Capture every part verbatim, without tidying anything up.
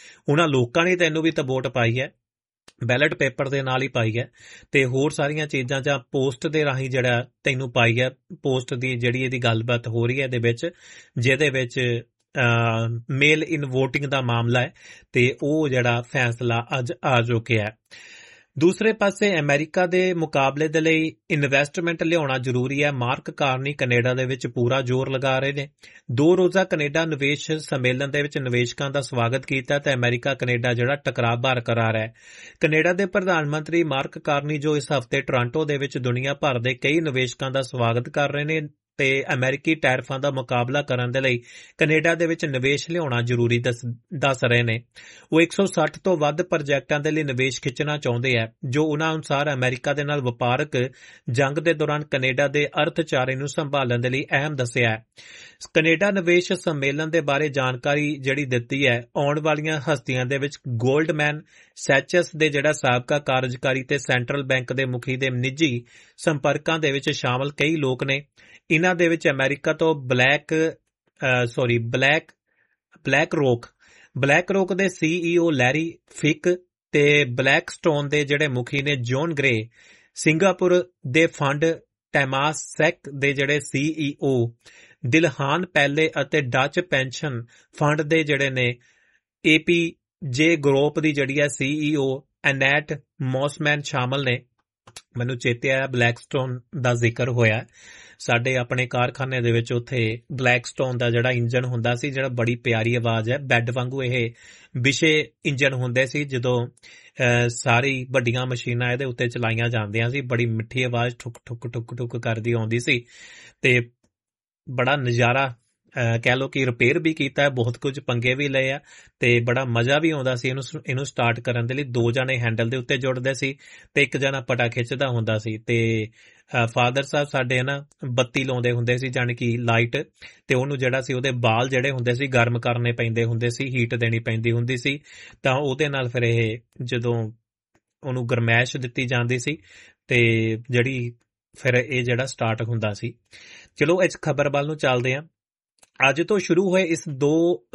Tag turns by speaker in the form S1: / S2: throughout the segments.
S1: ਉਹਨਾਂ ਲੋਕਾਂ ਨੇ ਤੈਨੂੰ ਵੀ ਤਾਂ ਵੋਟ ਪਾਈ ਹੈ, ਬੈਲਟ ਪੇਪਰ ਦੇ ਨਾਲ ਹੀ ਪਾਈ ਹੈ, ਤੇ ਹੋਰ ਸਾਰੀਆਂ ਚੀਜ਼ਾਂ ਜਾਂ ਪੋਸਟ ਦੇ ਰਾਹੀਂ ਜਿਹੜਾ ਤੈਨੂੰ ਪਾਈ ਹੈ। ਪੋਸਟ ਦੀ ਜਿਹੜੀ ਇਹਦੀ ਗੱਲਬਾਤ ਹੋ ਰਹੀ ਹੈ ਇਹਦੇ ਵਿੱਚ, ਜਿਹਦੇ ਵਿੱਚ ਮੇਲ ਇਨ ਵੋਟਿੰਗ ਦਾ ਮਾਮਲਾ ਹੈ, ਤੇ ਉਹ ਜਿਹੜਾ ਫੈਸਲਾ ਅੱਜ ਆ ਚੁੱਕਿਆ ਹੈ। ਦੂਸਰੇ ਪਾਸੇ ਅਮਰੀਕਾ ਦੇ ਮੁਕਾਬਲੇ ਦੇ ਲਈ ਇਨਵੈਸਟਮੈਂਟ ਲਿਆਉਣਾ ਜ਼ਰੂਰੀ ਹੈ। ਮਾਰਕ ਕਾਰਨੀ ਕੈਨੇਡਾ ਦੇ ਵਿੱਚ ਪੂਰਾ ਜ਼ੋਰ ਲਗਾ ਰਹੇ ਨੇ। ਦੋ ਰੋਜ਼ਾ ਕੈਨੇਡਾ ਨਿਵੇਸ਼ ਸੰਮੇਲਨ ਦੇ ਵਿੱਚ ਨਿਵੇਸ਼ਕਾਂ ਦਾ ਸਵਾਗਤ ਕੀਤਾ ਤੇ ਅਮਰੀਕਾ ਕੈਨੇਡਾ ਜਿਹੜਾ ਟਕਰਾਅ ਬਰਕਰਾਰ ਹੈ। ਕੈਨੇਡਾ ਦੇ ਪ੍ਰਧਾਨ ਮੰਤਰੀ ਮਾਰਕ ਕਾਰਨੀ ਜੋ ਇਸ ਹਫ਼ਤੇ ਟੋਰਾਂਟੋ ਦੇ ਵਿੱਚ ਦੁਨੀਆ ਭਰ ਦੇ ਕਈ ਨਿਵੇਸ਼ਕਾਂ ਦਾ ਸਵਾਗਤ ਕਰ ਰਹੇ ਨੇ ਤੇ ਅਮਰੀਕੀ ਟੈਰਿਫਾਂ ਦਾ ਮੁਕਾਬਲਾ ਕਰਨ ਦੇ ਲਈ ਕੈਨੇਡਾ ਦੇ ਵਿੱਚ ਨਿਵੇਸ਼ ਲਿਆਉਣਾ ਜ਼ਰੂਰੀ ਦੱਸ ਰਹੇ ਨੇ। ਉਹ ਇੱਕ ਸੌ ਸੱਠ ਤੋਂ ਵੱਧ ਪ੍ਰੋਜੈਕਟਾਂ ਦੇ ਲਈ ਨਿਵੇਸ਼ ਖਿੱਚਣਾ ਚਾਹੁੰਦੇ ਆ, ਜੋ ਉਹਨਾਂ ਅਨੁਸਾਰ ਅਮਰੀਕਾ ਦੇ ਨਾਲ ਵਪਾਰਕ ਜੰਗ ਦੇ ਦੌਰਾਨ ਕੈਨੇਡਾ ਦੇ ਅਰਥਚਾਰੇ ਨੂੰ ਸੰਭਾਲਣ ਦੇ ਲਈ ਅਹਿਮ ਦੱਸਿਆ ਹੈ। ਕੈਨੇਡਾ ਨਿਵੇਸ਼ ਸੰਮੇਲਨ ਦੇ ਬਾਰੇ ਜਾਣਕਾਰੀ ਜਿਹੜੀ ਦਿੱਤੀ ਹੈ, ਆਉਣ ਵਾਲੀਆਂ ਹਸਤੀਆਂ ਦੇ ਵਿੱਚ ਗੋਲਡਮੈਨ ਸੈਚਸ ਦੇ ਜਿਹੜਾ ਸਾਬਕਾ ਕਾਰਜਕਾਰੀ ਤੇ ਸੈਂਟਰਲ ਬੈਂਕ ਦੇ ਮੁਖੀ ਦੇ ਨਿੱਜੀ ਸੰਪਰਕਾਂ ਦੇ ਵਿੱਚ ਸ਼ਾਮਲ ਕਈ ਲੋਕ ਨੇ। ਇਹਨਾਂ ਦੇ ਵਿੱਚ ਅਮਰੀਕਾ ਤੋਂ ਬਲੈਕ ਸੌਰੀ ਬਲੈਕ ਬਲੈਕ ਰੋਕ ਬਲੈਕ ਰੋਕ ਦੇ ਸੀਈਓ ਲੈਰੀ ਫਿਕ ਤੇ ਬਲੈਕ ਸਟੋਨ ਦੇ ਜਿਹੜੇ ਮੁਖੀ ਨੇ ਜੌਨ ਗ੍ਰੇ, ਸਿੰਗਾਪੁਰ ਦੇ ਫੰਡ ਟੈਮਾਸੈਕ ਦੇ ਜਿਹੜੇ ਸੀਈਓ ਦਿਲਹਾਨ ਪਹਿਲੇ ਅਤੇ ਡੱਚ ਪੈਨਸ਼ਨ ਫੰਡ ਦੇ ਜਿਹੜੇ ਨੇ ਏਪੀ ਜੇ ਗਰੁੱਪ ਦੀ ਜਿਹੜੀ ਹੈ ਸੀਈਓ ਐਨੈਟ ਮੌਸਮੈਨ ਸ਼ਾਮਲ ਨੇ। ਮੈਨੂੰ ਚੇਤੇ ਆਇਆ ਬਲੈਕਸਟੋਨ ਦਾ ਜ਼ਿਕਰ ਹੋਇਆ। ਸਾਡੇ ਆਪਣੇ ਕਾਰਖਾਨੇ ਦੇ ਵਿੱਚ ਉੱਥੇ ਬਲੈਕਸਟੋਨ ਦਾ ਜਿਹੜਾ ਇੰਜਨ ਹੁੰਦਾ ਸੀ, ਜਿਹੜਾ ਬੜੀ ਪਿਆਰੀ ਆਵਾਜ਼ ਹੈ, ਬੈੱਡ ਵਾਂਗੂ ਇਹ ਵਿਸ਼ੇ ਇੰਜਨ ਹੁੰਦੇ ਸੀ। ਜਦੋਂ ਸਾਰੀ ਵੱਡੀਆਂ ਮਸ਼ੀਨਾਂ ਇਹਦੇ ਉੱਤੇ ਚਲਾਈਆਂ ਜਾਂਦੀਆਂ ਸੀ, ਬੜੀ ਮਿੱਠੀ ਆਵਾਜ਼ ਠੁੱਕ ਠੁੱਕ ਠੁੱਕ ਠੁੱਕ ਕਰਦੀ ਆਉਂਦੀ ਸੀ ਤੇ ਬੜਾ ਨਜ਼ਾਰਾ ਕਹਿ ਲਓ ਕਿ ਰਿਪੇਅਰ ਵੀ ਕੀਤਾ ਹੈ, ਬਹੁਤ ਕੁਝ ਪੰਗੇ ਵੀ ਲਏ ਆ ਤੇ ਬੜਾ ਮਜ਼ਾ ਵੀ ਆਉਂਦਾ ਸੀ। ਇਹਨੂੰ ਇਹਨੂੰ ਸਟਾਰਟ ਕਰਨ ਦੇ ਲਈ ਦੋ ਜਣੇ ਹੈਂਡਲ ਦੇ ਉੱਤੇ ਜੁੜਦੇ ਸੀ ਤੇ ਇੱਕ ਜਣਾ ਪਟਾ ਖਿੱਚਦਾ ਹੁੰਦਾ ਸੀ। ਤੇ ਫਾਦਰ ਸਾਹਿਬ ਸਾਡੇ ਨਾ ਬੱਤੀ ਲਾਉਂਦੇ ਹੁੰਦੇ ਸੀ, ਜਾਣੀ ਕਿ ਲਾਈਟ, ਤੇ ਉਹਨੂੰ ਜਿਹੜਾ ਸੀ ਉਹਦੇ ਬਾਲ ਜਿਹੜੇ ਹੁੰਦੇ ਸੀ ਗਰਮ ਕਰਨੇ ਪੈਂਦੇ ਹੁੰਦੇ ਸੀ, ਹੀਟ ਦੇਣੀ ਪੈਂਦੀ ਹੁੰਦੀ ਸੀ। ਤਾਂ ਉਹਦੇ ਨਾਲ ਫਿਰ ਇਹ ਜਦੋਂ ਉਹਨੂੰ ਗਰਮੈਸ਼ ਦਿੱਤੀ ਜਾਂਦੀ ਸੀ ਤੇ ਜਿਹੜੀ ਫਿਰ ਇਹ ਜਿਹੜਾ ਸਟਾਰਟ ਹੁੰਦਾ ਸੀ। ਚਲੋ ਇਸ ਖਬਰ ਵੱਲ ਨੂੰ ਚੱਲਦੇ ਹਾਂ। ਅੱਜ ਤੋਂ ਸ਼ੁਰੂ ਹੋਏ ਇਸ ਦੋ